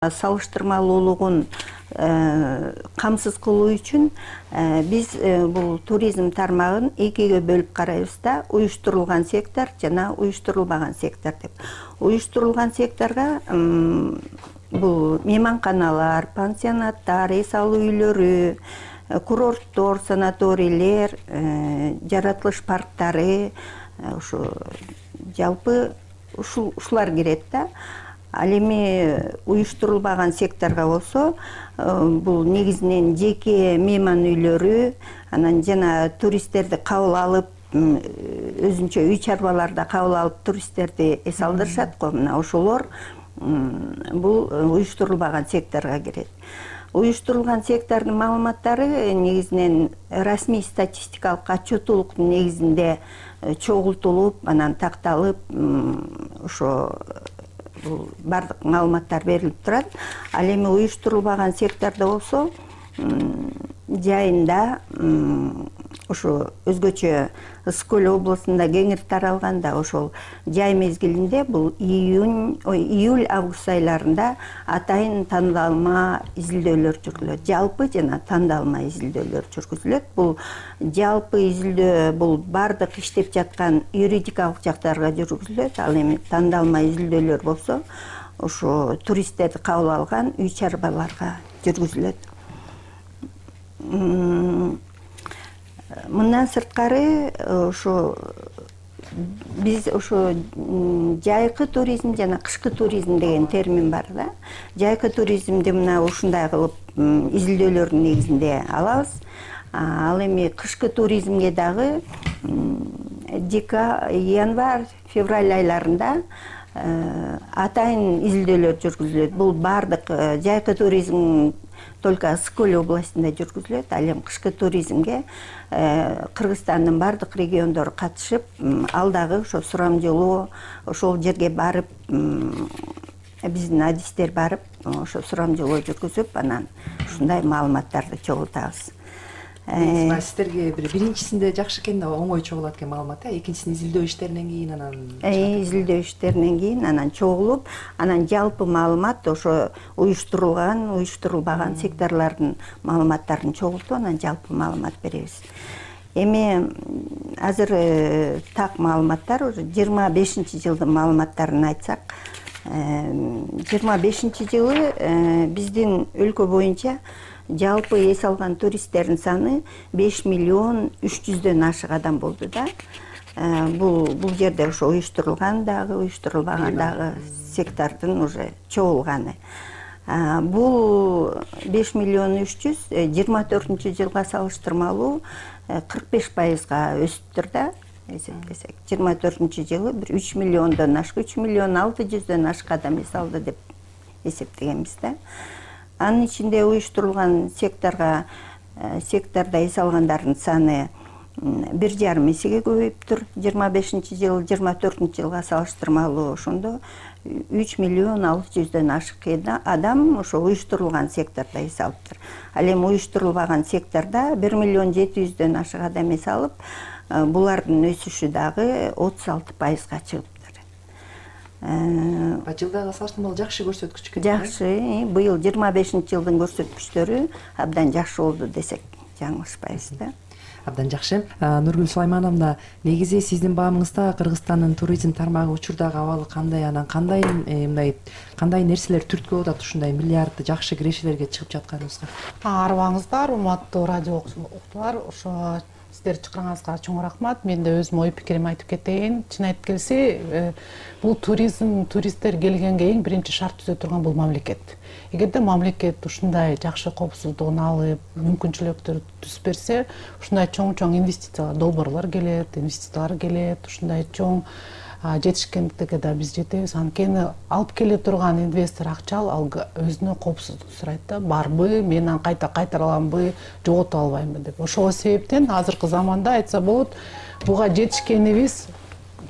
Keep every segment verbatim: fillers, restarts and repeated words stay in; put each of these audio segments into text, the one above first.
салыштырмалуулугун камсыз кылуу үчүн биз бул туризм тармагын экиге бөлүп карайбыз да, уюштурулган сектор жана уюштурулбаган сектор деп. Уюштурулган секторго бул мейманканалар, пансионаттар, эс алуу үйлөрү, курорттор, санаторийлер, жаратылыш парктары, ушу жалпы ушулар кирет да. Ал эми уюштурулбаган секторго болсо, бул негизинен жеке мейман үйлөрү, анан жана туристтерди кабыл алып, өзүнчө үй чарбаларда кабыл алып туристтерди эс алдырышат го. Мына ошолор бул уюштурулбаган секторго кирет. Уюштурулган сектордун маалыматтары негизинен расмий статистикалык отчетулуктун негизинде чогултулуп, анан такталып, ошо бул бардык маалыматтар берилип турат. Ал эми уюштурулбаган сектордо болсо, жайында ошо өзгөчө Ысык көл областында кеңири таралганда, ошол жай мезгилинде бул июнь, ой, июль, август айларында атайын тандалма изилдөөлөр жүргүзүлөт. Жалпы жана тандалма изилдөөлөр жүргүзүлөт. Бул жалпы изилдөө бул бардык иштеп жаткан юридикалык жактарга жүргүзүлөт. Ал эми тандалма изилдөөлөр болсо, ошо туристтерди кабыл алган үй чарбаларга жүргүзүлөт. Мындан сырткары ошо биз ошо жайкы туризм жана кышкы туризм деген термин бар да. Жайкы туризмди мына ушундай кылып изилдөөлөрдүн негизинде алабыз. Ал эми кышкы туризмге дагы январь, февраль айларында атайын изилдөөлөр жүргүзүлөт. Бул бардык жайкы туризм только Ысык көл областында жүргүзүлөт. Ал эми кышкы туризмге Кыргызстандын бардык региондору катышып, ал дагы ошо сурамжылоо, ошол жерге барып, биздин адистер барып, ошо сурамжылоо жүргүзүп, анан ушундай маалыматтарды чогултабыз. Сиздерге бир биринчисинде жакшы экен да, оңой чогулат экен маалымат, экинчисин изилдөө иштеринен кийин анан изилдөө иштеринен кийин анан чогулуп, анан жалпы маалымат ошо уюштурулган, уюштурулбаган секторлордун маалыматтарын чогултуп, анан жалпы маалымат беребиз. Эми азыр так маалыматтар уже жыйырма бешинчи жылдын маалыматтарын айтсак, жыйырма бешинчи жылы биздин өлкө боюнча жалпы эс алган туристтердин саны беш миллион үч жүздөн ашык адам болду да. Бул бул жерде ошо уюштурулган дагы, уюштурулбаган дагы сектордун уже чогулганы. Бул беш миллион үч жүз жыйырма төртүнчү жылга салыштырмалуу кырк беш пайызга өсүптүр да. Эсептесек, жыйырма төртүнчү жылы бир үч миллиондон ашык, үч миллион алты жүздөн ашык адам эс алды деп эсептегенбиз да. Анын ичинде уюштурулган секторго сектордо эс алгандардын саны бир жарым эсеге көбөйүптүр. жыйырма бешинчи жыл, жыйырма төртүнчү жылга салыштырмалуу ошондо үч миллион алты жүздөн ашык адам ошо уюштурулган сектордо эс алыптыр. Ал эми уюштурулбаган сектордо бир миллион жети жүздөн ашык адам эс алып, булардын өсүшү дагы отуз алты пайызга чыгып. Жылдага салыштырмалуу жакшы көрсөткүч экен. Жакшы, быйыл жыйырма бешинчи жылдын көрсөткүчтөрү абдан жакшы болду десек жаңылышпайбыз да. Абдан жакшы. Нургүл Сулаймановна, негизи сиздин баамыңызда Кыргызстандын туризм тармагы учурдагы абалы кандай, анан кандай мындай кандай нерселер түрткү болот ушундай миллиардды жакшы кирешелерге чыгып жатканыбызга? Арыбаңыздар, урматтуу радио уктуулар, ошо сиздер чакырганыңызга чоң рахмат. Мен да өзүм ой пикирим айтып кетейин. Чын айтып келсе, бул туризм, туристтер келгенге эң биринчи шарт түзө турган бул мамлекет. Эгерде мамлекет ушундай жакшы коопсуздугун алып, мүмкүнчүлүктөр түзүп берсе, ушундай чоң-чоң инвестициялар, долбоорлор келет, инвестициялар келет, ушундай чоң жетишкендикке да биз жетебиз. Анткени алып келе турган инвестор акча ал өзүнө коопсуздук сурайт да, барбы, мен анан кайта кайтара аламбы, жогото албаймбы деп. Ошол себептен азыркы заманда айтса болот, буга жетишкенибиз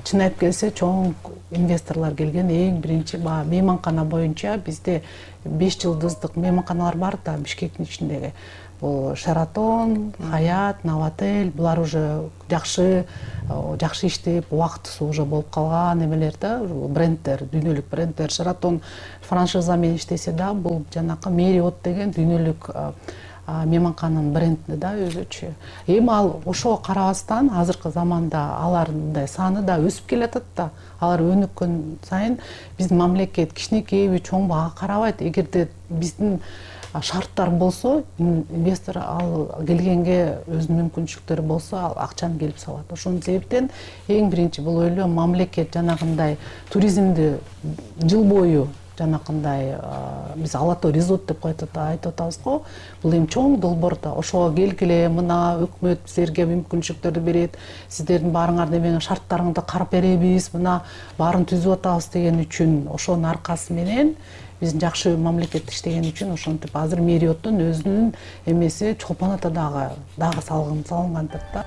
чын айтып келсе чоң инвесторлор келген эң биринчи баягы мейманкана боюнча бизде беш жылдыздык мейманканалар бар да Бишкектин ичиндеги. Бул Шератон, Хаят, Новотель, булар уже жакшы жакшы иштеп, убактысы уже болуп калган эмелер да, брендтер, дүйнөлүк брендтер. Шератон франшиза менен иштесе да, бул жанакы Marriott деген дүйнөлүк мейманкананын бренди да өзүчө. Эми ал ошого карабастан азыркы заманда алардын мындай саны да өсүп келатат да. Алар өнүккөн сайын биздин мамлекет кичинекейби чоңбу ага карабайт. Эгерде биздин шарттар болсо, инвестор ал келгенге өзүнүн мүмкүнчүлүктөрү болсо, ал акчаны келип салат. Ошонун себептен эң биринчи бул ойлойм мамлекет жанагындай туризмди жыл бою жанакындай биз Ала Тоо резорт деп айтып атабыз го. Бул эми чоң долбоор да. Ошого келгиле, мына өкмөт силерге мүмкүнчүлүктөрдү берет. Сиздердин баарыңарды эме шарттарыңды карап беребиз, мына баарын түзүп атабыз деген үчүн, ошонун аркасы менен биздин жакшы мамлекет иштеген үчүн ошентип азыр Marriott'тун өзүнүн эмеси Чолпон-Ата дагы дагы салгын салынган да.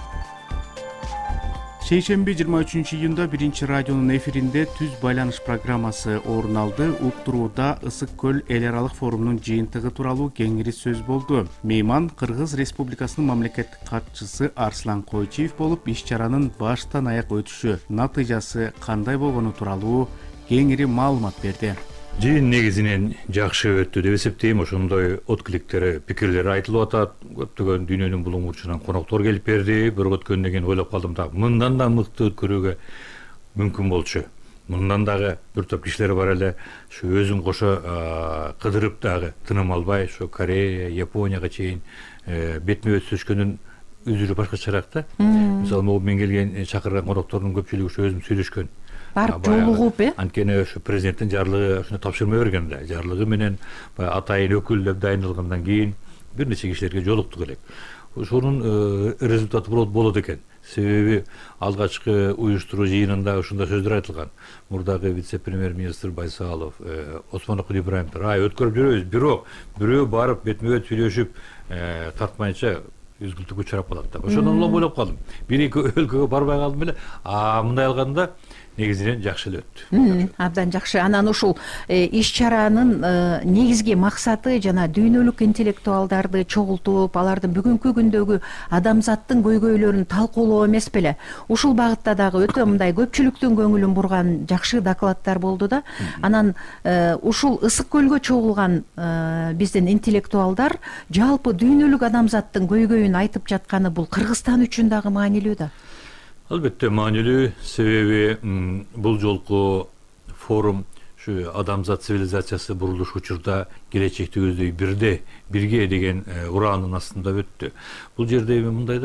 Шейшемби жыйырма үчүнчү июнда биринчи радионун эфиринде түз байланыш программасы орун алды. Уктурууда Ысык көл эл аралык форумунун жыйынтыгы тууралуу кеңири сөз болду. Мейман Кыргыз Республикасынын мамлекеттик катчысы Арслан Койчиев болуп, иш-чаранын баштан аяк өтүшү, натыйжасы кандай болгону тууралуу кеңири маалымат берди. Жыйын негизинен жакшы өттү деп эсептейм. Ошондой откликтер, пикирлер айтылып атат. Көптөгөн дүйнөнүн булуң бурчунан коноктор келип берди. Бирок өткөндөн кийин ойлоп калдым да, мындан да мыкты өткөрүүгө мүмкүн болчу. Мындан дагы бир топ кишилер бар эле, ушу өзүм кошо кыдырып дагы тыным албай, ушу Корея, Японияга чейин бетме бет сүйлөшкөндүн үзүрү башкачараак да. Мисалы, могу мен келген чакырган коноктордун көпчүлүгү ушу өзүм сүйлөшкөн. Барып жолугуп, э? Анткени ушу президенттин жарлыгы ушуну тапшырма берген да. Жарлыгы менен баягы атайын өкүл деп дайындалгандан кийин бир нече кишилерге жолуктук элек. Ошонун результаты болот экен. Себеби алгачкы уюштуруу жыйынында ушундай сөздөр айтылган. Мурдагы вице-премьер-министр Байсалов, Осмонокул Ибраимовдор, ай өткөрүп жүрөбүз, бирок бирөө барып бетме бет сүйлөшүп тартмайынча үзгүлтүккө учурап калат да. Ошондон улам ойлоп калдым. Бир-эки өлкөгө барбай калдым эле. А мындай алганда негизинен жакшы эле өттү. Абдан жакшы. Анан ушул иш-чаранын негизги максаты жана дүйнөлүк интеллектуалдарды чогултуп, алардын бүгүнкү күндөгү адамзаттын көйгөйлөрүн талкуулоо эмес беле? Ушул багытта дагы өтө мындай көпчүлүктүн көңүлүн бурган жакшы докладдар болду да. Анан ушул Ысык көлгө чогулган биздин интеллектуалдар жалпы дүйнөлүк адамзаттын көйгөйүн айтып жатканы бул Кыргызстан үчүн дагы маанилүү да. Албетте маанилүү, себеби бул жолку форум ушу адамзат цивилизациясы бурулуш учурда келечекти көздөй бирде, бирге деген ураанын астында өттү. Бул жерде мындай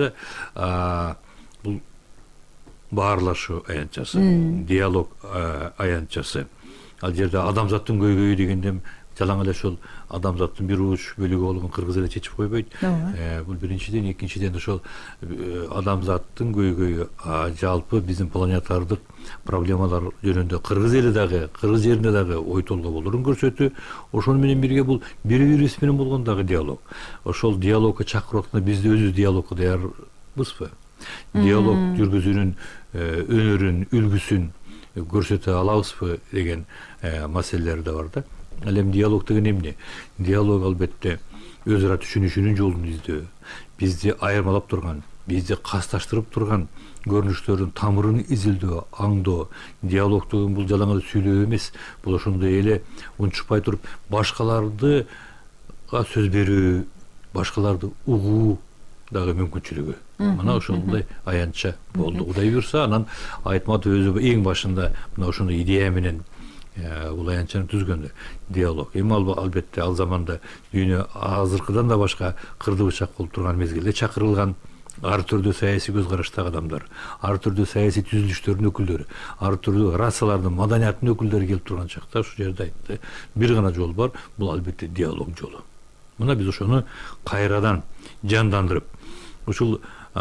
да, бул баарлашуу аянтчасы, диалог аянтчасы. Ал жерде адамзаттын көйгөйү дегенде жалаң эле ошол адамзаттын бир уч бөлүгү болгон кыргыз эле чечип койбойт. Бул биринчиден, экинчиден ошол адамзаттын көйгөйү жалпы биздин планетардык проблемалар жөнүндө кыргыз эли дагы, кыргыз жеринде дагы ой толгоо болорун көрсөтүү. Ошону менен бирге бул бири бирибиз менен болгон дагы диалог. Ошол диалогко чакырып атканда бизде өзүбүз диалогко даярбызбы? Диалог жүргүзүүнүн өнөрүн, үлгүсүн көрсөтө алабызбы деген маселелер да бар да. Ал эми диалог деген эмне? Диалог албетте өз ара түшүнүшүнүн жолун издөө, бизди айырмалап турган, бизди касташтырып турган көрүнүштөрдүн тамырын изилдөө, аңдоо. Диалог деген бул жалаң эле сүйлөө эмес, бул ошондой эле унчукпай туруп башкаларды сөз берүү, башкаларды угуу дагы мүмкүнчүлүгү. Мына ошондой аянтча болду. Кудай буйрса, анан Айтматов өзү эң башында мына ошондой идея менен бул аянтчаны түзгөндө диалог. Эми албетте ал заманда дүйнө азыркыдан да башка кырды бычак болуп турган мезгилде чакырылган ар түрдүү саясий көз караштагы адамдар, ар түрдүү саясий түзүлүштөрдүн өкүлдөрү, ар түрдүү расалардын, маданиятынын өкүлдөрү келип турган чакта ушул жерде айтты, бир гана жол бар, бул албетте диалог жолу. Мына биз ошону кайрадан жандандырып, ушул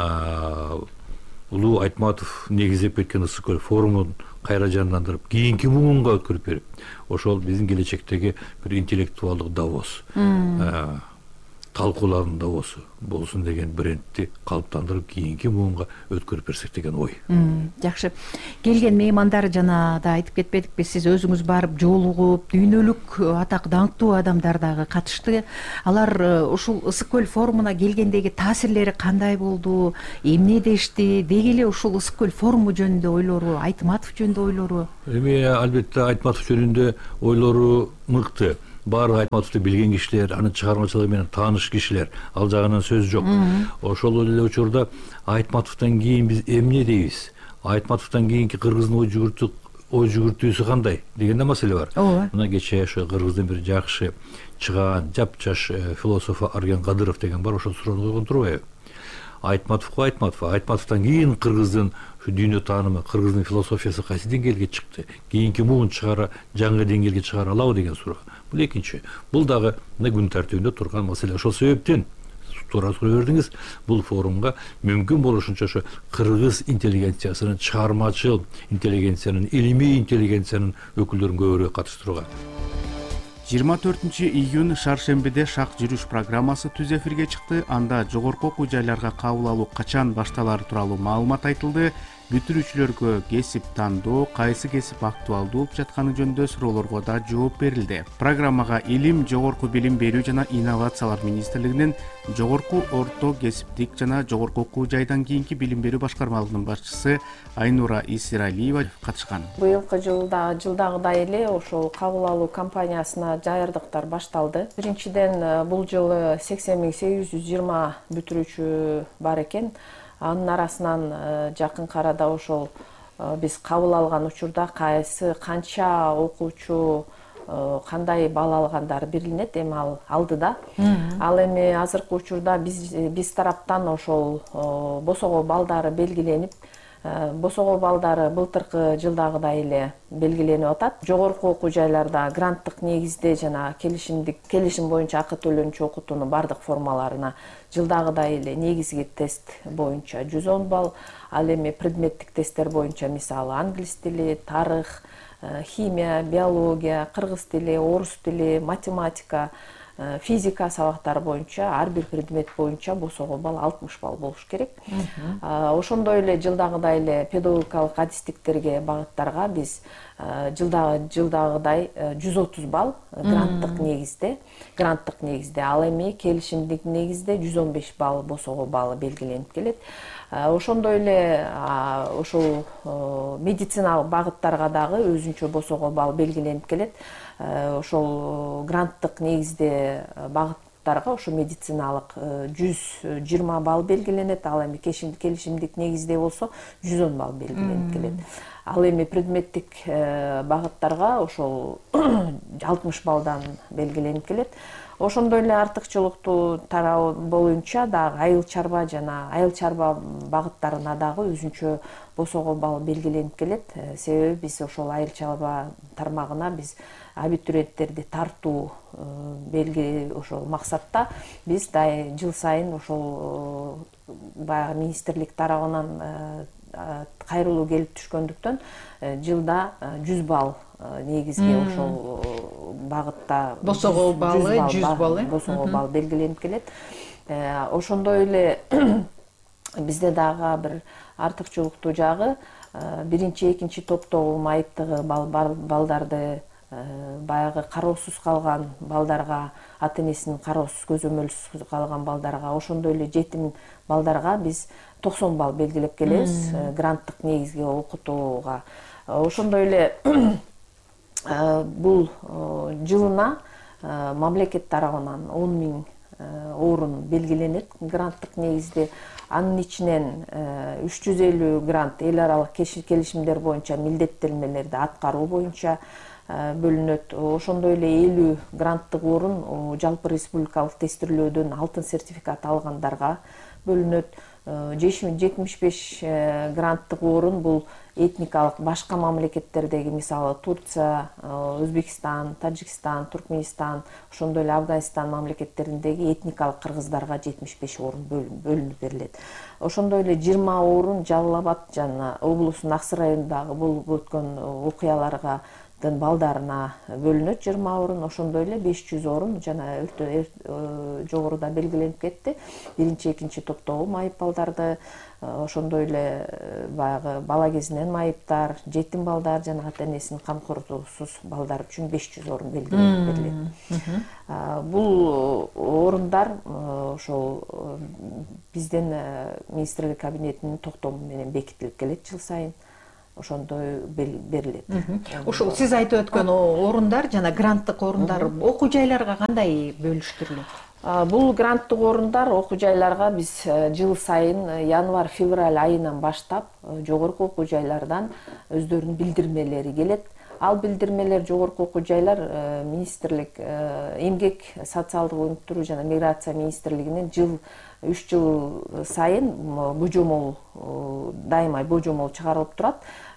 улуу Айтматов негиздеп кеткен Ысык көл форумун кайра жандандырып, кийинки бугунга өткөрүп берип, ошол биздин келечектеги бир интеллектуалдык Давос талкууларында болсо болсун деген брендти калыптандырып кийинки муунга өткөрүп берсек деген ой. Жакшы. Келген меймандар жана да айтып кетпедикпи, сиз өзүңүз барып жолугуп, дүйнөлүк атак даңктуу адамдар дагы катышты. Алар ушул Ысык көл форумуна келгендеги таасирлери кандай болду? Эмне дешти? Деги эле ушул Ысык көл форуму жөнүндө ойлору, Айтматов жөнүндө ойлору? Эми албетте Айтматов жөнүндө ойлору мыкты. Баары Айтматовду билген кишилер, анын чыгармачылыгы менен тааныш кишилер, ал жагынан сөз жок. Ошол эле учурда Айтматовдон кийин биз эмне дейбиз? Айтматовдон кийинки кыргыздын ой жүгүртүү ой жүгүртүүсү кандай деген да маселе бар. Мына кечээ ошо кыргыздын бир жакшы чыгаан жапжаш философу Арген Кадыров деген бар, ошол суроону койгон турбайбы? Айтматовго Айтматов, Айтматовдон кийин кыргыздын ушу дүйнө таанымы, кыргыздын философиясы кайсы деңгээлге чыкты? Кийинки муун чыгара, жаңы деңгээлге чыгара алабы деген суроо. Бул экинчи. Бул дагы мына күн тартибинде турган маселе. Ошол себептен туура суроо бердиңиз, бул форумга мүмкүн болушунча ошо кыргыз интеллигенциясынын, чыгармачыл интеллигенциянын, илимий интеллигенциянын өкүлдөрүн көбүрөөк катыштырууга. жыйырма төртүнчү июнь шаршембиде шак жүрүш программасы түз эфирге чыкты. Анда жогорку окуу жайларга кабыл алуу качан башталары тууралуу маалымат айтылды. Бүтүрүүчүлөргө кесип тандоо, кайсы кесип актуалдуу болуп жатканы жөнүндө суроолорго да жооп берилди. Программага Илим, жогорку билим берүү жана инновациялар министрлигинин жогорку орто кесиптик жана жогорку окуу жайдан кийинки билим берүү башкармалыгынын башчысы Айнура Исиралиева катышкан. Быйылкы жылда жылдагыдай эле ошол кабыл алуу кампаниясына даярдыктар башталды. Биринчиден бул жылы сексен миң сегиз жүз жыйырма бүтүрүүчү бар экен. Анын арасынан жакынкы арада ошол биз кабыл алган учурда кайсы канча окуучу кандай балл алгандар белгиленет, эми ал алдыда. Ал эми азыркы учурда биз биз тараптан ошол босого балдары белгиленип, босого балдары былтыркы жылдагыдай эле белгиленип атат. Жогорку окуу жайларда гранттык негизде жана келишимдик келишим боюнча акы төлөнчү окутуунун бардык формаларына жылдагыдай эле негизги тест боюнча жүз он балл, ал эми предметтик тесттер боюнча мисалы англис тили, тарых, химия, биология, кыргыз тили, орус тили, математика, физика сабактары боюнча ар бир предмет боюнча босого балл алтымыш балл болуш керек. Ошондой эле жылдагыдай эле педагогикалык адистиктерге багыттарга биз жылдагы жылдагыдай жүз отуз балл гранттык негизде, гранттык негизде, ал эми келишимдик негизде жүз он беш балл босого баллы белгиленип келет. Ошондой эле ошол медициналык багыттарга дагы өзүнчө босого балл белгиленип келет. Ошол гранттык негизде багыттарга ошо медициналык жүз жыйырма балл белгиленет, ал эми келишимдик негизде болсо жүз он балл белгиленип келет. Ал эми предметтик багыттарга ошол алтымыш баллдан белгиленип келет. Ошондой эле артыкчылыктуу тарабы боюнча дагы айыл чарба жана айыл чарба багыттарына дагы өзүнчө босого балл белгиленип келет. Себеби биз ошол айыл чарба тармагына биз абитуриенттерди тартуу белги ошол максатта биз да жыл сайын ошол баягы министрлик тарабынан кайрылуу келип түшкөндүктөн жылда жүз балл негизги ошол багытта босого баллы жүз балл босого балл белгиленип келет. Ошондой эле бизде дагы бир артыкчылыктуу жагы биринчи экинчи топтогу майыптыгы балдарды баягы кароосуз калган балдарга, ата энесинин кароосуз көзөмөлсүз калган балдарга, ошондой эле жетим балдарга биз токсон балл белгилеп келебиз гранттык негизге окутууга. Ошондой эле бул жылына мамлекет тарабынан он миң орун белгиленет гранттык негизде. Анын ичинен үч жүз элүү грант эл аралык келишимдер боюнча милдеттенмелерди аткаруу боюнча бөлүнөт. Ошондой эле элүү гранттык орун жалпы республикалык тестирлөөдөн алтын сертификат алгандарга бөлүнөт. жетимиш беш гранттык орун бул этникалык башка мамлекеттердеги мисалы Турция, Өзбекстан, Тажикстан, Туркменистан, ошондой эле Афганистан мамлекеттериндеги этникалык кыргыздарга жетимиш беш орун бөлүнүп берилет. Ошондой эле жыйырма орун Жалал Абад жана облустун Аксы районундагы болуп өткөн окуяларга балдарына бөлүнөт жыйырма орун, ошондой эле беш жүз орун жана жогоруда белгиленип кетти. Биринчи, экинчи топтогу майып балдарды, ошондой эле баягы бала кезинен майыптар, жетим балдар жана ата энесинин камкордугусуз балдар үчүн беш жүз орун белгиленип берилет. Бул орундар ошол биздин министрлик кабинетинин токтому менен бекитилип келет жыл сайын. Ошондой берилет. Ушул сиз айтып өткөн орундар жана гранттык орундар окуу жайларга кандай бөлүштүрүлөт? Бул гранттык орундар окуу жайларга биз жыл сайын январь-февраль айынан баштап жогорку окуу жайлардан өздөрүнүн билдирмелери келет. Ал билдирмелер жогорку окуу жайлар министрлик эмгек, социалдык өнүктүрүү жана миграция министрлигинин жыл үч жыл сайын божомол, дайыма божомол чыгарылып турат.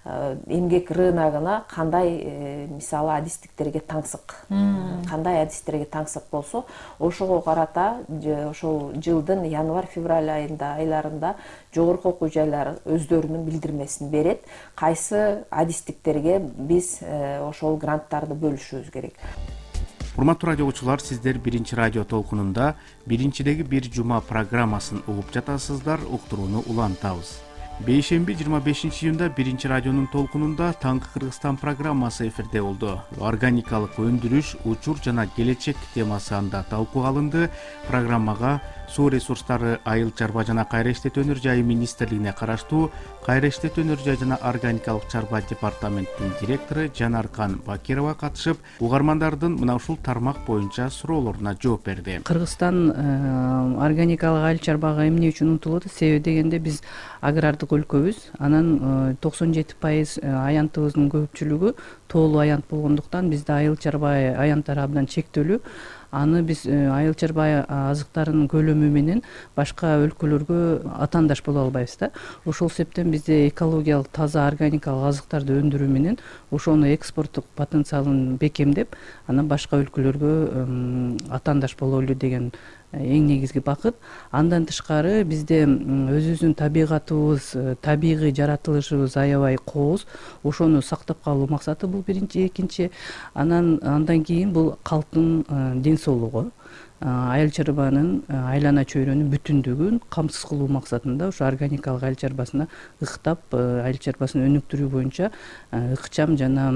Эмгек рыногуна кандай мисалы адистиктерге таңсык, кандай адистерге таңсык болсо, ошого карата ошол жылдын январь-февраль айында айларында жогорку окуу жайлар өздөрүнүн билдирмесин берет. Кайсы адистиктерге биз ошол гранттарды бөлүшүбүз керек. Урматтуу радио угуучулар, сиздер биринчи радио толкунунда биринчидеги бир жума программасын угуп жатасыздар. Уктурууну улантабыз. Бейшемби жыйырма бешинчи июнда биринчи радионун толкунунда Таңкы Кыргызстан программасы эфирде болду. Органикалык өндүрүш, учур жана келечек темасы анда талкууга алынды. Программага суу ресурстары, айыл чарба жана кайра иштетүү өнөр жайы министрлигине караштуу кайра иштетүү өнөр жай жана органикалык чарба департаментинин директору Жанаркан Бакирова катышып, угармандардын мына ушул тармак боюнча суроолоруна жооп берди. Кыргызстан органикалык айыл чарбага эмне үчүн умтулат? Себеби дегенде биз агрардык өлкөбүз. Анан токсон жети пайыз аянтыбыздын көпчүлүгү тоолуу аянт болгондуктан бизде айыл чарба аянттары абдан чектелүү. Аны биз айыл чарба азыктарынын көлөмү менен башка өлкөлөргө атаандаш боло албайбыз да. Ошол себептен бизде экологиялык таза органикалык азыктарды өндүрүү менен ошону экспорттук потенциалын бекемдеп, анан башка өлкөлөргө атаандаш бололу деген эң негизги бакыт. Андан тышкары бизде өзүбүздүн табигатыбыз, табигый жаратылышыбыз аябай кооз. Ошону сактап калуу максаты бул биринчи, экинчи. Анан андан кийин бул калктын ден соолугу, айыл чарбанын айлана чөйрөнүн бүтүндүгүн камсыз кылуу максатында ошо органикалык айыл чарбасына ыктап, айыл чарбасын өнүктүрүү боюнча ыкчам жана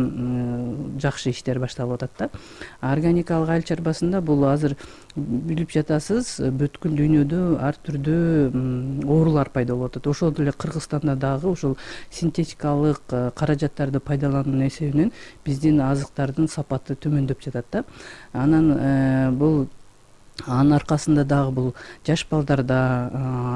жакшы иштер башталып атат да. Органикалык айыл чарбасында бул азыр билип жатасыз, бүткүл дүйнөдө ар түрдүү оорулар пайда болуп атат. Ошол эле Кыргызстанда дагы ошол синтетикалык каражаттарды пайдалануунун эсебинен биздин азыктардын сапаты төмөндөп жатат да. Анан бул анын аркасында дагы бул жаш балдарда,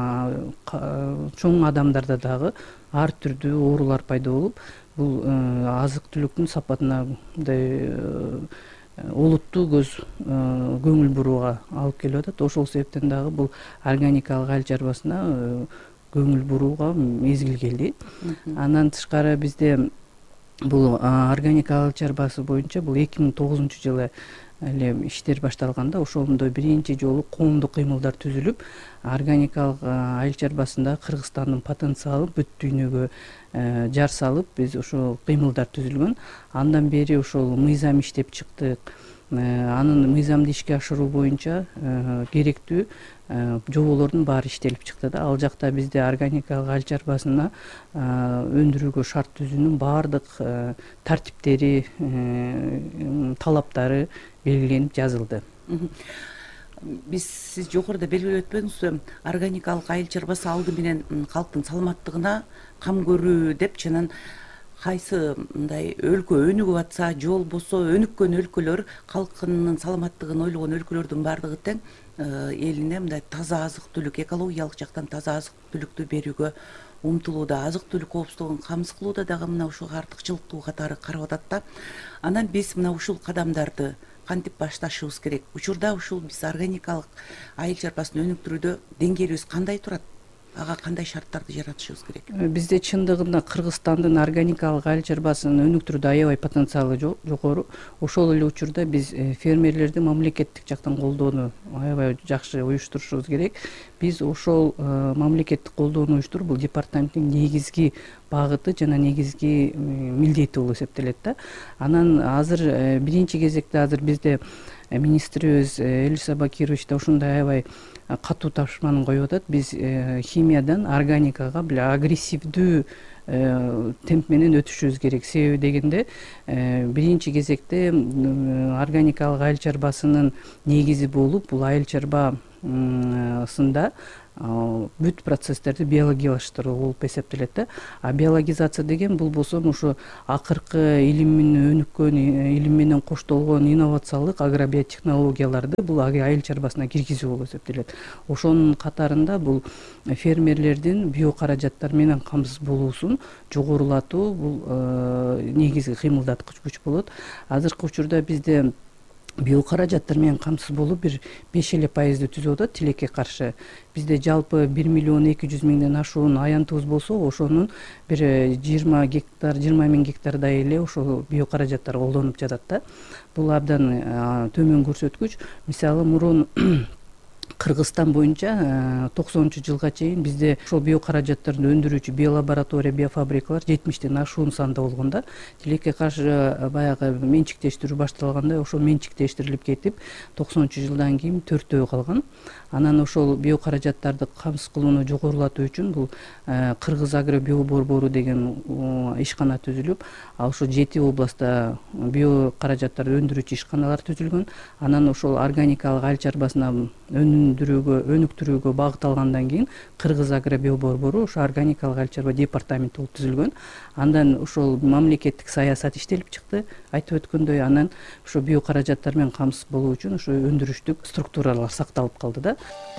чоң адамдарда дагы ар түрдүү оорулар пайда болуп, бул азык түлүктүн сапатына мындай олуттуу көз көңүл бурууга алып келип атат. Ошол себептен дагы бул органикалык айыл чарбасына көңүл бурууга мезгил келди. Андан тышкары бизде бул органикалык чарбасы боюнча бул эки миң тогузунчу жылы эле иштер башталганда, ошондо биринчи жолу коомдук кыймылдар түзүлүп, органикалык айыл чарбасында Кыргызстандын потенциалы бүт дүйнөгө жар салып, биз ошол кыймылдар түзүлгөн. Андан бери ошол мыйзам иштеп чыктык. Анын мыйзамды ишке ашыруу боюнча керектүү жоболордун баары иштелип чыкты да. Ал жакта бизде органикалык айыл чарбасына өндүрүүгө шарт түзүүнүн баардык тартиптери, талаптары белгиленип жазылды. Биз сиз жогоруда белгилеп өтпөңүзбү, органикалык айыл чарбасы алды менен калктын саламаттыгына кам көрүү деп, жанан кайсы мындай өлкө өнүгүп атса, же болбосо өнүккөн өлкөлөр калкынын саламаттыгын ойлогон өлкөлөрдүн баардыгы тең элине мындай таза азык түлүк, экологиялык жактан таза азык түлүктү берүүгө умтулууда, азык түлүк коопсуздугун камсыз кылууда дагы мына ушул артыкчылыктуу катары карап атат да. Анан биз мына ушул кадамдарды кантип башташыбыз керек? Учурда ушул биз органикалык айыл чарбасын өнүктүрүүдө деңгээлибиз кандай турат? ага кандай шарттарды жаратышыбыз керек? Бизде чындыгында Кыргызстандын органикалык айыл чарбасынын өнүктүрүүдө аябай потенциалы жогору. Ошол эле учурда биз фермерлерди мамлекеттик жактан колдоону аябай жакшы уюштурушубуз керек. Биз ошол мамлекеттик колдоону уюштуруп, бул департаменттин негизги багыты жана негизги милдети болуп эсептелет да. Анан азыр биринчи кезекте азыр бизде министрибиз Элиса Бакирович да ушундай аябай катуу тапшырманы коюп атат. Биз химиядан органикага биле агрессивдүү темп менен өтүшүбүз керек. Себеби дегенде биринчи кезекте органикалык айыл чарбасынын негизи болуп, бул айыл чарбасында бүт процесстерди биологиялаштыруу болуп эсептелет да. А биологизация деген бул болсо ушу акыркы илимин өнүккөн, илим менен коштолгон инновациялык агробиотехнологияларды бул айыл чарбасына киргизүү болуп эсептелет. Ошонун катарында бул фермерлердин биокаражаттар менен камсыз болуусун жогорулатуу бул негизги кыймылдаткыч күч болот. Азыркы учурда бизде биокаражаттар менен камсыз болуп бир беш эле пайызды түзүп атат тилекке каршы. Бизде жалпы бир миллион эки жүз миңден ашуун аянтыбыз болсо, ошонун бир жыйырма гектар, жыйырма миң гектардай эле ошол биокаражаттар колдонуп жатат да. Бул абдан төмөн көрсөткүч. Мисалы мурун Кыргызстан боюнча токсонунчу жылга чейин бизде ошол биокаражаттарды өндүрүүчү биолаборатория, биофабрикалар жетимиштен ашуун санда болгон да. Тилекке каршы баягы менчиктештирүү башталганда ошол менчиктештирилип кетип, токсонунчу жылдан кийин төртөө калган. Анан ошол биокаражаттарды камсыз кылууну жогорулатуу үчүн бул Кыргыз агро биоборбору деген ишкана түзүлүп, ал ошо жети областта биокаражаттарды өндүрүүчү ишканалар түзүлгөн. Анан ошол органикалык айыл чарбасына өндүрүүгө, өнүктүрүүгө багыт алгандан кийин Кыргыз агро биоборбору ошо органикалык айыл чарба департаменти болуп түзүлгөн. Андан ошол мамлекеттик саясат иштелип чыкты, айтып өткөндөй. Анан ошо биокаражаттар менен камсыз болуу үчүн ошо өндүрүштүк структуралар сакталып калды да.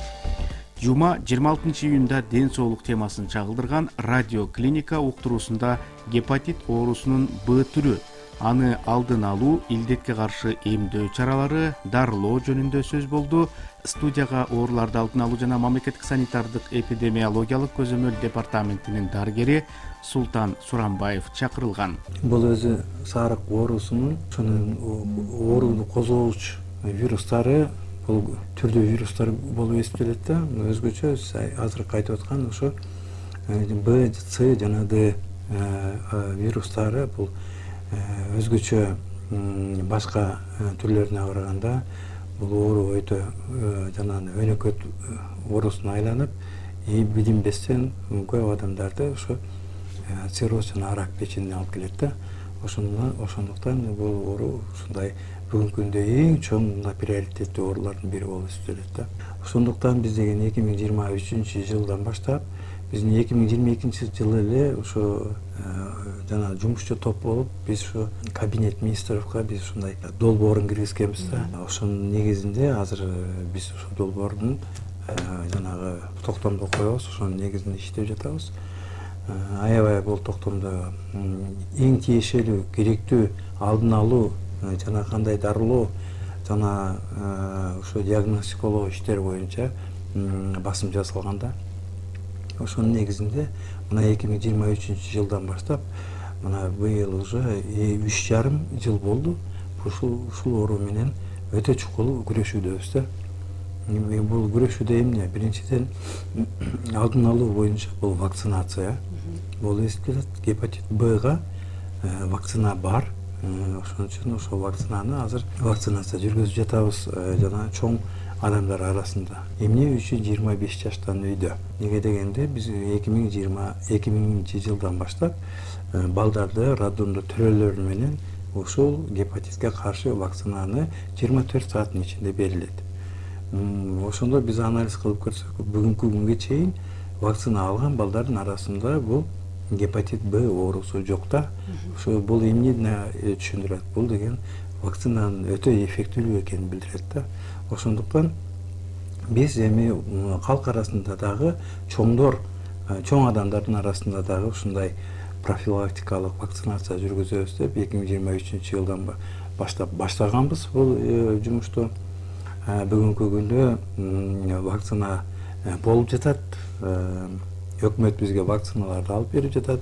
Жума жыйырма алтынчы июнда ден соолук темасын чагылдырган радио клиника уктуруусунда гепатит оорусунун Б түрү, аны алдын алуу, илдетке каршы эмдөө чаралары, дарылоо жөнүндө сөз болду. Студияга ооруларды алдын алуу жана мамлекеттик санитардык эпидемиологиялык көзөмөл департаментинин дарыгери Султан Сурамбаев чакырылган. Бул өзү сарык оорусунун ошонун ооруну козгоочу вирустары, бул түрдүү вирустар болуп эсептелет да. Өзгөчө азыркы айтып аткан ошо Б, С жана Д вирустары бул өзгөчө башка түрлөрүнө караганда бул оору өтө жана өнөкөт оорусуна айланып, билинбестен көп адамдарды ошо цирроз жана рак печенине алып келет да. Ошондуктан бул оору ушундай бүгүнкү күндө эң чоң приоритеттүү оорулардын бири болуп эсептелет да. Ошондуктан биз деген эки миң жыйырма үчүнчү жылдан баштап биздин эки миң жыйырма экинчи жылы эле ошо жана жумушчу топ болуп биз ушу кабинет министровго биз ушундай долбоорун киргизгенбиз да. Ошонун негизинде азыр биз ошо долбоордун жанагы токтомдо коебуз, ошонун негизинде иштеп жатабыз. Аябай бул токтомдо эң тиешелүү, керектүү алдын алуу жана кандай дарылоо жана ошо диагностикалоо иштери боюнча басым жасалган да. Ошонун негизинде мына эки миң жыйырма үчүнчү жылдан баштап мына быйыл уже үч жарым жыл болду ушул ушул оору менен өтө чукул күрөшүүдөбүз да. Бул күрөшүүдө эмне? Биринчиден алдын алуу боюнча бул вакцинация болуп эсептелет. Гепатит Бга вакцина бар. Ошон үчүн ошол вакцинаны азыр вакцинация жүргүзүп жатабыз жана чоң адамдар арасында. Эмне үчүн жыйырма беш жаштан өйдө? Неге дегенде биз эки миң жыйырма экинчи жылдан баштап балдарды роддомдо төрөлөр менен ушул гепатитке каршы вакцинаны жыйырма төрт сааттын ичинде берилет. Ошондо биз анализ кылып көрсөк, бүгүнкү күнгө чейин вакцина алган балдардын арасында бул гепатит Б оорусу жок да. Ошо бул эмнени түшүндүрөт? Бул деген вакцинанын өтө эффектүүлүү экенин билдирет да. Ошондуктан биз эми калк арасында дагы чоңдор, чоң адамдардын арасында дагы ушундай профилактикалык вакцинация жүргүзөбүз деп эки миң жыйырма үчүнчү жылдан баштап баштаганбыз бул жумушту. Бүгүнкү күндө вакцина болуп жатат. Өкмөт бизге вакциналарды алып берип жатат.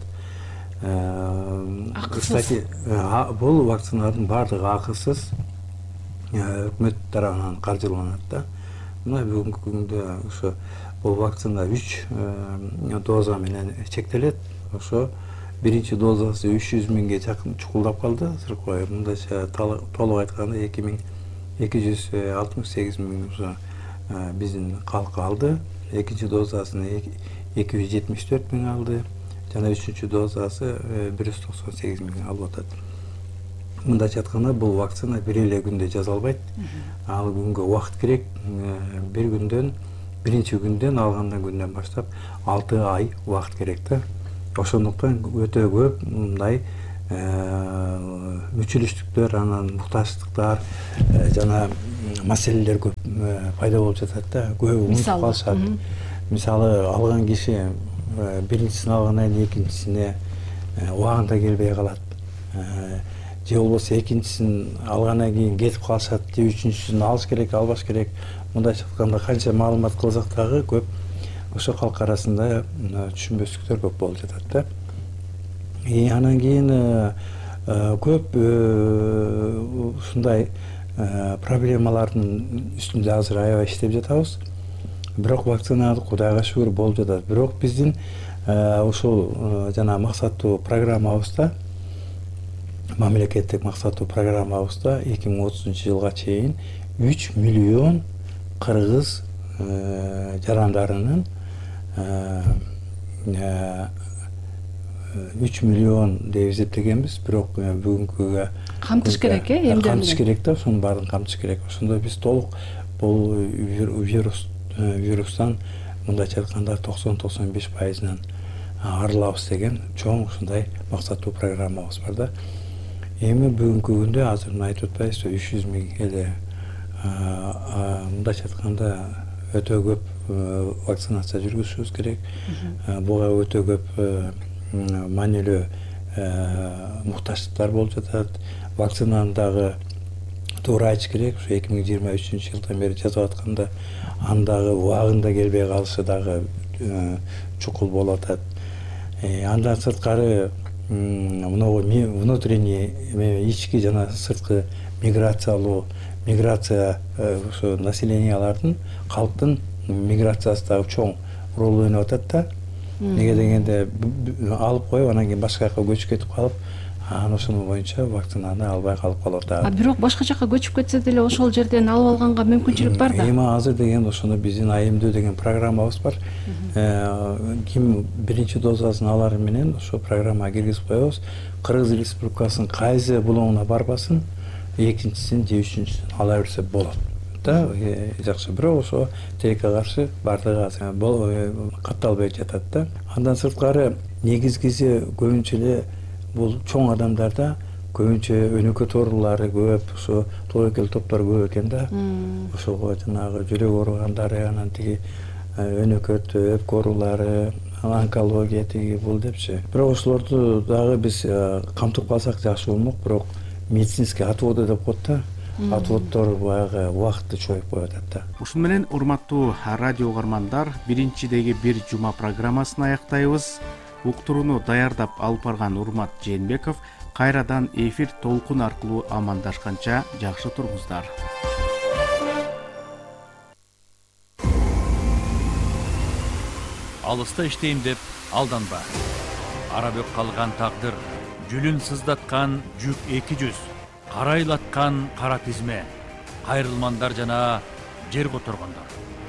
Кстати, бул вакциналардын баардыгы акысыз, өкмөт тарабынан каржыланат да. Мына бүгүнкү күндө ошо бул вакцина үч доза менен чектелет. Ошо биринчи дозасы үч жүз миңге жакын чукулдап калды. Сыркой мындайча толук айтканда эки миң эки жүз алтымыш сегиз миң биздин калк алды. Экинчи дозасын эки жүз жетимиш төрт миң алды. Жана үчүнчү дозасы бир жүз токсон сегиз миң алып атат. Мындайча айтканда бул вакцина бир эле күндө жасалбайт. Ал күнгө убакыт керек. Бир күндөн, биринчи күндөн алгандан күндөн баштап алты ай убакыт керек да. Ошондуктан өтө көп мындай мүчүлүштүктөр, анан муктаждыктар жана маселелер көп пайда болуп жатат да. Көбү унутуп калышат. Мисалы алган киши биринчисин алгандан кийин экинчисине убагында келбей калат. Же болбосо экинчисин алгандан кийин кетип калышат, же үчүнчүсүн алыш керек, албаш керек. Мындайча айтканда канча маалымат кылсак дагы көп ошо калк арасында түшүнбөстүктөр көп болуп жатат да. И анан кийин көп ушундай проблемалардын үстүндө азыр аябай иштеп жатабыз. Бирок вакцина Кудайга шүгүр болуп жатат. Бирок биздин ушул жана максаттуу программабызда, мамлекеттик максаттуу программабызда эки миң отузунчу жылга чейин үч миллион кыргыз жарандарынын үч миллион деп эсептегенбиз. Бирок бүгүнкүгө камтыш керек, э, эмдерди. Камтыш керек да, ошонун баарын камтыш керек. Ошондо биз толук бул вирус вирустан мындайча айтканда токсон токсон беш пайызынан арылабыз деген чоң ушундай максаттуу программабыз бар да. Эми бүгүнкү күндө азыр мына айтып атпайбызбы, үч жүз миң эле мындайча айтканда өтө көп вакцинация жүргүзүшүбүз керек. Буга өтө көп маанилүү муктаждыктар болуп жатат. Вакцинаны дагы туура айтыш керек. Ушу эки миң жыйырма үчүнчү жылдан бери жасап атканда аны дагы убагында келбей калышы дагы чукул болуп атат. Андан сырткары мынау внутренний ички жана сырткы миграциялуу миграция ошо населениялардын, калктын миграциясы дагы чоң роль ойноп атат да. Неге дегенде алып коюп анан кийин башка жака көчүп кетип калып, анан ошонун боюнча вакцинаны албай калып калат дагы. А бирок башка жака көчүп кетсе деле ошол жерден алып алганга мүмкүнчүлүк бар да. Эми азыр деген ошону биздин АМД деген программабыз бар. Ким биринчи дозасын алары менен ошо программага киргизип коебуз. Кыргыз Республикасынын кайсы булуңуна барбасын, экинчисин же үчүнчүсүн ала берсе болот да. Жакшы, бирок ошо тилекке каршы баардыгы азыр катталбай жатат да. Андан сырткары негизгиси көбүнчө эле бул чоң адамдарда көбүнчө өнөкөт оорулары көп, ошо тобокел топтор көп экен да. Ошого жанагы жүрөк оорugandары, анан тиги өнөкөт өпкө оорулары, онкология тиги бул депчи. Бирок ошолорду дагы биз камтып калсак жакшы болмок. Бирок медицинский отводы деп коет да. Отводдор баягы убакытты чоюп коюп атат да. Ушун менен урматтуу радио угармандар, биринчидеги бир жума программасын аяктайбыз. Уктурууну даярдап алып барган Урмат Жээнбеков кайрадан эфир толкун аркылуу амандашканча жакшы туруңуздар. Алыста иштейм деп алданба. Арабөк калган тагдыр, жүлүн сыздаткан жүк эки жүз, карайлаткан кара тизме, кайрылмандар жана жер которгондор.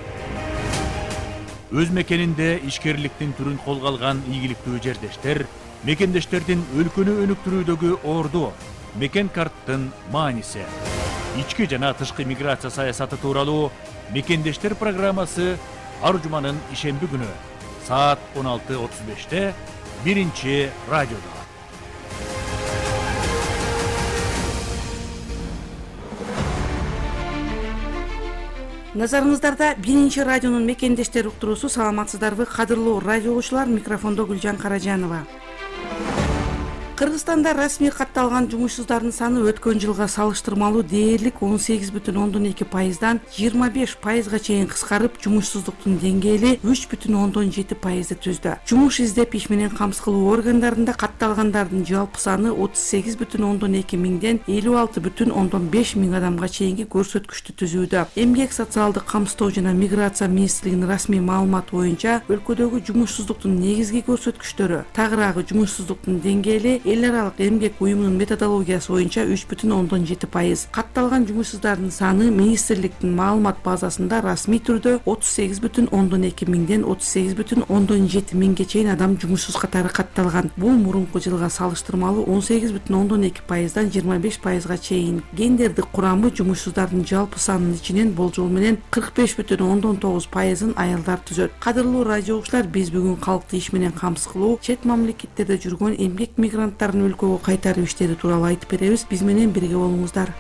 Өз мекенинде ишкерликтин түрүн колго алган ийгиликтүү жердештер, мекендештердин өлкөнү өнүктүрүүдөгү орду, мекен карттын мааниси, ички жана тышкы миграция саясаты тууралуу мекендештер программасы ар жуманын ишемби күнү саат он алты отуз беште биринчи радиодо. Назарыңыздарда биринчи радионун мекендештер уктуруусу. Саламатсыздарбы, кадырлуу радио угуучулар? Микрофондо Гүлжан Каражанова. Кыргызстанда расмий катталган жумушсуздардын саны өткөн жылга салыштырмалуу дээрлик он сегиз бүтүн ондон эки пайыздан жыйырма беш пайызга чейин кыскарып, жумушсуздуктун деңгээли үч бүтүн ондон жети пайызды түздү. Жумуш издеп иш менен камсыз кылуу органдарында катталгандардын жалпы саны отуз сегиз бүтүн ондон эки миңден элүү алты бүтүн ондон беш миң адамга чейинки көрсөткүчтү түзүүдө. Эмгек, социалдык камсыздоо жана миграция министрлигинин расмий маалыматы боюнча өлкөдөгү жумушсуздуктун негизги көрсөткүчтөрү тагыраагы жумушсуздуктун деңгээли эл аралык эмгек уюмунун методологиясы боюнча үч бүтүн ондон жети пайыз. Катталган жумушсуздардын саны министрликтин маалымат базасында расмий түрдө отуз сегиз бүтүн ондон эки миңден отуз сегиз бүтүн ондон жети миңге чейин адам жумушсуз катары катталган. Бул мурунку жылга салыштырмалуу он сегиз бүтүн ондон эки пайыздан жыйырма беш пайызга чейин. Гендердик курамы жумушсуздардын жалпы санынын ичинен болжол менен кырк беш бүтүн ондон тогуз пайызын аялдар түзөт. Кадырлуу радио угуучулар, биз бүгүн калкты иш менен камсыз кылуу, чет мамлекеттерде жүргөн эмгек мигранттарын өлкөгө кайтаруу иштери тууралуу айтып беребиз. Биз менен бирге болуңуздар.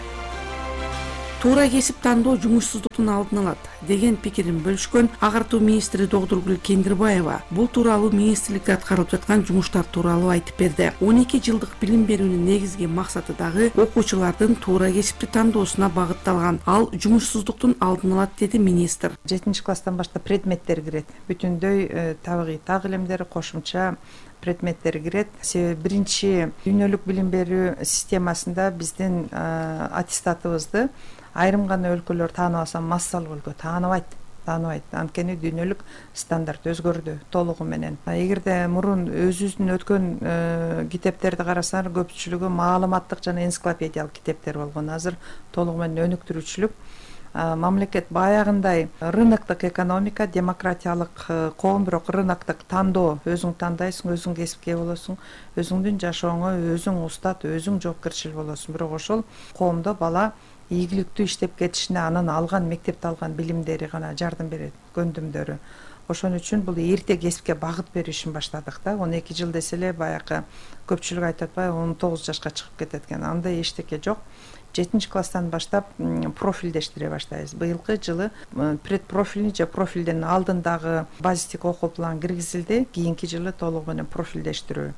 Туура кесип тандоо жумушсуздуктун алдын алат деген пикирин бөлүшкөн агартуу министри Догдургүл Кендирбаева бул тууралуу министрликте аткарылып жаткан жумуштар тууралуу айтып берди. он эки жылдык билим берүүнүн негизги максаты дагы окуучулардын туура кесипти тандоосуна багытталган. Ал жумушсуздуктун алдын алат, деди министр. жетинчи класстан баштап предметтер кирет. Бүтүндөй табигый так илимдер, кошумча предметтер кирет. Себеби биринчи дүйнөлүк билим берүү системасында биздин аттестатыбызды айрым гана өлкөлөр тааныбаса, массалык өлкө тааныбайт. тааныбайт. Анткени дүйнөлүк стандарт өзгөрдү толугу менен. Эгерде мурун өзүбүздүн өткөн китептерди карасаңар, көпчүлүгү маалыматтык жана энциклопедиялык китептер болгон. Азыр толугу менен өнүктүрүүчүлүк. Мамлекет баягындай рыноктук экономика, демократиялык коом, бирок рыноктук тандоо, өзүң тандайсың, өзүң кесипке болосуң, өзүңдүн жашооңо өзүң устат, өзүң жоопкерчил болосуң. Бирок ошол коомдо бала ийгиликтүү иштеп кетишине анын алган мектепте алган билимдери гана жардам берет, көндүмдөрү. Ошон үчүн бул эрте кесипке багыт берүү ишин баштадык да. он эки жыл десе эле баягы көпчүлүк айтып атпайбы, он тогуз жашка чыгып кетет экен. Андай эчтеке жок. жетинчи класстан баштап профилдештире баштайбыз. Быйылкы жылы предпрофильный же профилден алдындагы базистик окуу план киргизилди. Кийинки жылы толугу менен профилдештирүү.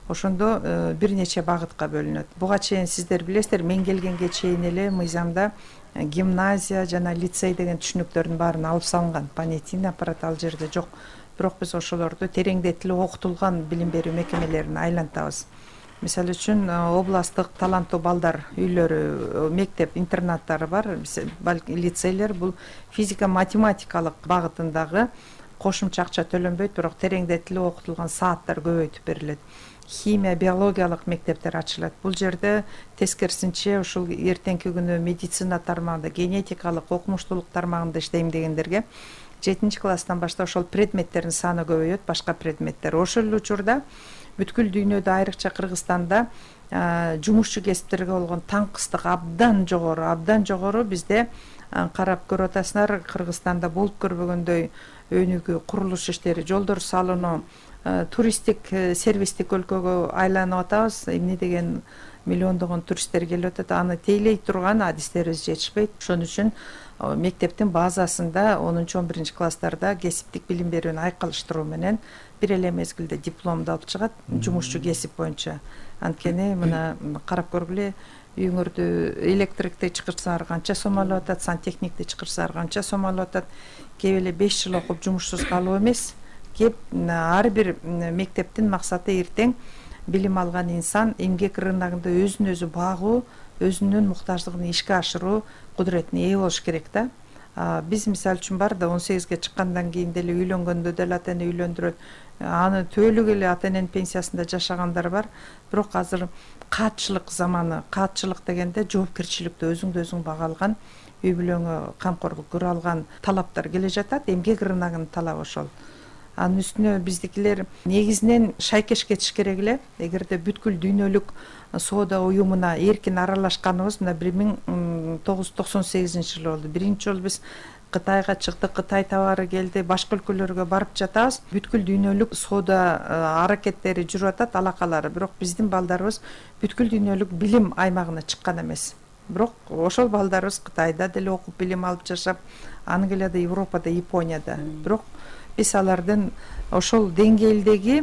Ошондо бир нече багытка бөлүнөт. Буга чейин сиздер билесиздер, мен келгенге чейин эле мыйзамда гимназия жана лицей деген түшүнүктөрдүн баарын алып салынган. Понятийный аппарат ал жерде жок. Бирок биз ошолорду тереңдетилип окутулган билим берүү мекемелерине айлантабыз. Мисалы үчүн областтык таланттуу балдар үйлөрү, мектеп интернаттары бар, лицейлер. Бул физика математикалык багытындагы кошумча акча төлөнбөйт, бирок тереңдетилип окутулган сааттар көбөйтүп берилет. Химия, биологиялык мектептер ачылат. Бул жерде тескерисинче ушул эртеңки күнү медицина тармагында, генетикалык, окумуштуулук тармагында иштейм дегендерге жетинчи класстан баштап ошол предметтердин саны көбөйөт, башка предметтер. Ошол эле учурда бүткүл дүйнөдө, айрыкча Кыргызстанда жумушчу кесиптерге болгон таңкыстык абдан жогору, абдан жогору. Бизде карап көрүп атасыңар, Кыргызстанда болуп көрбөгөндөй өнүгүү, курулуш иштери, жолдор салынуу, туристтик, сервистик өлкөгө айланып атабыз. Эмне деген миллиондогон туристтер келип атат, аны тейлей турган адистерибиз жетишпейт. Ошон үчүн мектептин базасында онунчу он биринчи класстарда кесиптик билим берүүнү айкалыштыруу менен бир эле мезгилде дипломду алып чыгат жумушчу кесип боюнча. Анткени мына карап көргүлө, үйүңөрдү электрикти чакырсаңар канча сом алып атат, сантехникти чакырсаңар канча сом алып атат. Кеп эле беш жыл окуп жумушсуз калуу эмес. Кеп ар бир мектептин максаты эртең билим алган инсан эмгек рыногунда өзүн өзү багуу, өзүнүн муктаждыгын ишке ашыруу кудуретине ээ болуш керек да. Биз мисалы үчүн бар да он сегизге чыккандан кийин деле үйлөнгөндө деле ата эне үйлөндүрөт. Аны төлүк эле ата эненин пенсиясында жашагандар бар. Бирок азыр каатчылык заманы, каатчылык дегенде жоопкерчиликти өзүңдү өзүң бага алган, үй бүлөңө камкорлук көрө алган талаптар келе жатат. Эмгек рыногунун талабы ошол. Анын үстүнө биздикилер негизинен шайкеш кетиш керек эле. Эгерде бүткүл дүйнөлүк соода уюмуна эркин аралашканыбыз мына бир миң тогуз жүз токсон сегизинчи жылы болду. Биринчи жолу биз Кытайга чыктык, Кытай товары келди, башка өлкөлөргө барып жатабыз. Бүткүл дүйнөлүк соода аракеттери жүрүп атат, алакалары. Бирок биздин балдарыбыз бүткүл дүйнөлүк билим аймагына чыккан эмес. Бирок ошол балдарыбыз Кытайда деле окуп билим алып жашап, аны келе Европада, Японияда. Бирок биз алардын ошол деңгээлдеги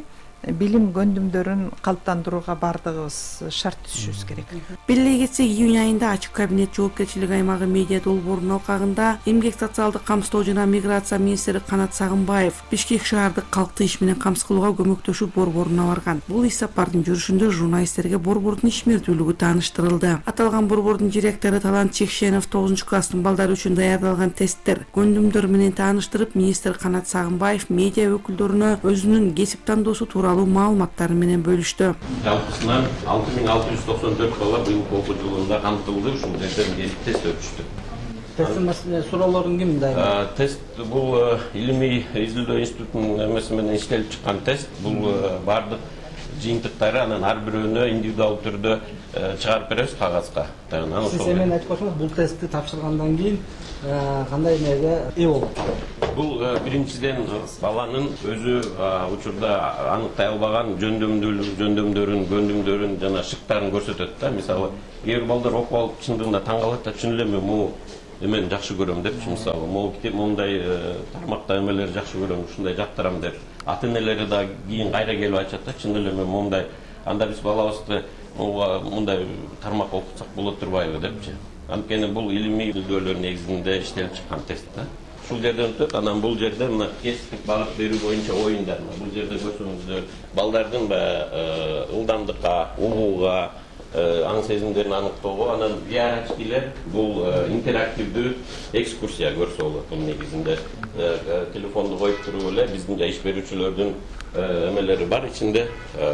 билим көндүмдөрүн калыптандырууга баардыгыбыз шарт түзүшүбүз керек. Белгилей кетсек, июнь айында ачык кабинет жоопкерчилик аймагы медиа долбоорунун алкагында эмгек социалдык камсыздоо жана миграция министри Канат Сагынбаев Бишкек шаардык калкты иш менен камсыз кылууга көмөктөшүү борборуна барган. Бул иш сапардын жүрүшүндө журналисттерге борбордун ишмердүүлүгү тааныштырылды. Аталган борбордун директору Талант Чекшенов тогузунчу класстын балдары үчүн даярдалган тесттер, көндүмдөр менен тааныштырып, министр Канат Сагынбаев медиа өкүлдөрүнө өзүнүн кесип тандоосу тууралуу маалыматтары менен бөлүштү. Жалпысынан алты миң алты жүз токсон төрт бала быйылкы окуу жылында камтылды, ушул жерден келип тест өтүштү. Тесттин суроолорун ким дайындады? Тест бул илимий изилдөө институтунун эмеси менен иштелип чыккан тест. Бул бардык жыйынтыктары, анан ар бирөөнө индивидуалдуу түрдө чыгарып беребиз кагазга. Сиз эми айтып койсоңуз, бул тестти тапшыргандан кийин кандай эмеге ээ болуп калды? Бул биринчиден баланын өзү учурда аныктай албаган жөндөмдүүлүк, жөндөмдөрүн, көндүмдөрүн жана шыктарын көрсөтөт да. Мисалы, кээ бир балдар окуп алып чындыгында таң калат да, чын эле мен могу эмени жакшы көрөм депчи, мисалы, могу китеп моундай тармакта эмелерди жакшы көрөм, ушундай жактырам деп. Ата энелери да кийин кайра келип айтышат да, чын эле мен моундай, анда биз балабызды мындай тармак окутсак болот турбайбы депчи. Анткени бул илимий изилдөөлөр негизинде иштелип чыккан тест да. Ушул жерден өтөт, анан бул жерде мына кесиптик багыт берүү боюнча оюндар. Бул жерде көрсөңүздөр, балдардын ылдамдыкка, угууга, аң сезимдерин аныктоого, анан зияратчы тилер бул интерактивдүү экскурсия көрсө болот. Бул негизинде телефонду коюп туруп эле биздин иш берүүчүлөрдүн эмелери бар ичинде.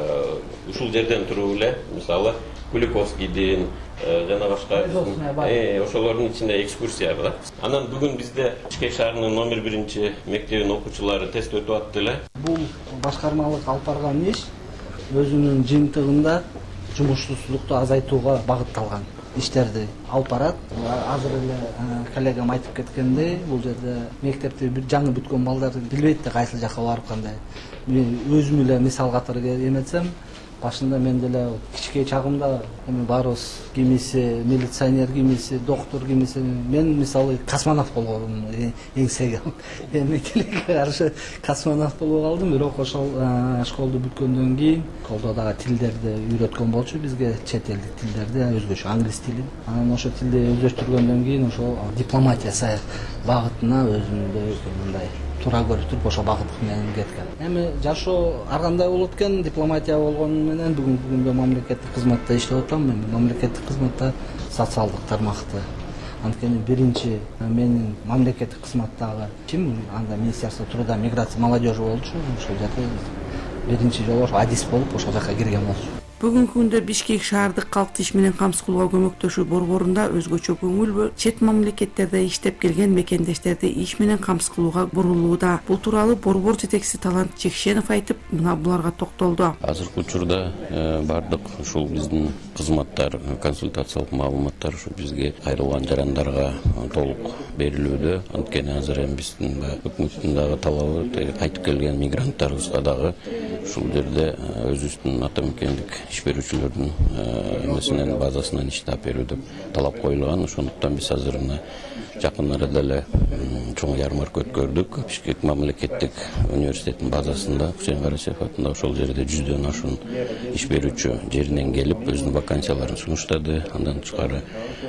Ушул жерден туруп эле, мисалы, Куликовскийдин жана башка ошолордун ичинде экскурсия бар. Анан бүгүн бизде Бишкек шаарынын номер биринчи мектебинин окуучулары тест өтүп атты эле. Бул башкармалык алып барган иш өзүнүн жыйынтыгында жумушсуздукту азайтууга багытталган иштерди алып барат. Азыр эле коллегам айтып кеткендей, бул жерде мектепте бир жаңы бүткөн балдар билбейт да кайсы жака барып кандай. Мен өзүм эле мисал катары эметсем, башында мен деле кичке чагымда эми баарыбыз кимиси милиционер, кимиси доктор, кимиси мен мисалы космонавт болгондум эңсеге. Эми тилекке каршы космонавт болуп калдым, бирок ошол школду бүткөндөн кийин колдо дагы тилдерди үйрөткөн болчу бизге, чет элдик тилдерди, өзгөчө англис тилин. Анан ошо тилди өздөштүргөндөн кийин ошол дипломатия багытына өзүмдө мындай туура көрүп туруп ошол багыт менен кеткен. Эми жашоо ар кандай болот экен, дипломатия болгону менен бүгүнкү күндө мамлекеттик кызматта иштеп атам. Эми мамлекеттик кызматта социалдык тармакты. Анткени биринчи менин мамлекеттик кызматтагы ишим анда Министерство труда, миграция, молодежи болчу. Ошол жерде биринчи жолу адис болуп ошол жака кирген болчу. Бүгүнкү күндө Бишкек шаардык калкты иш менен камсыз кылууга көмөктөшүү борборунда өзгөчө көңүл чет мамлекеттерде иштеп келген мекендештерди иш менен камсыз кылууга бурулууда. Бул тууралуу борбор жетекчиси Талант Чекшенов айтып, мына буларга токтолду. Азыркы учурда бардык ушул биздин кызматтар, консультациялык маалыматтар ушу бизге кайрылган жарандарга толук берилүүдө. Анткени азыр эми биздин өкмөттүн дагы талабы кайтып келген мигранттарыбызга дагы ушул жерде өзүбүздүн ата мекендик иш берүүчүлөрдүн эмесинен, базасынан иш таап берүү деп талап коюлган. Ошондуктан биз азыр мына жакын арада эле чоң ярмарка өткөрдүк. Бишкек мамлекеттик университетинин базасында Хусейн Карачаев атында ошол жерде жүздөн ашуун иш берүүчү жеринен келип өзүнүн вакансияларын сунуштады. Андан тышкары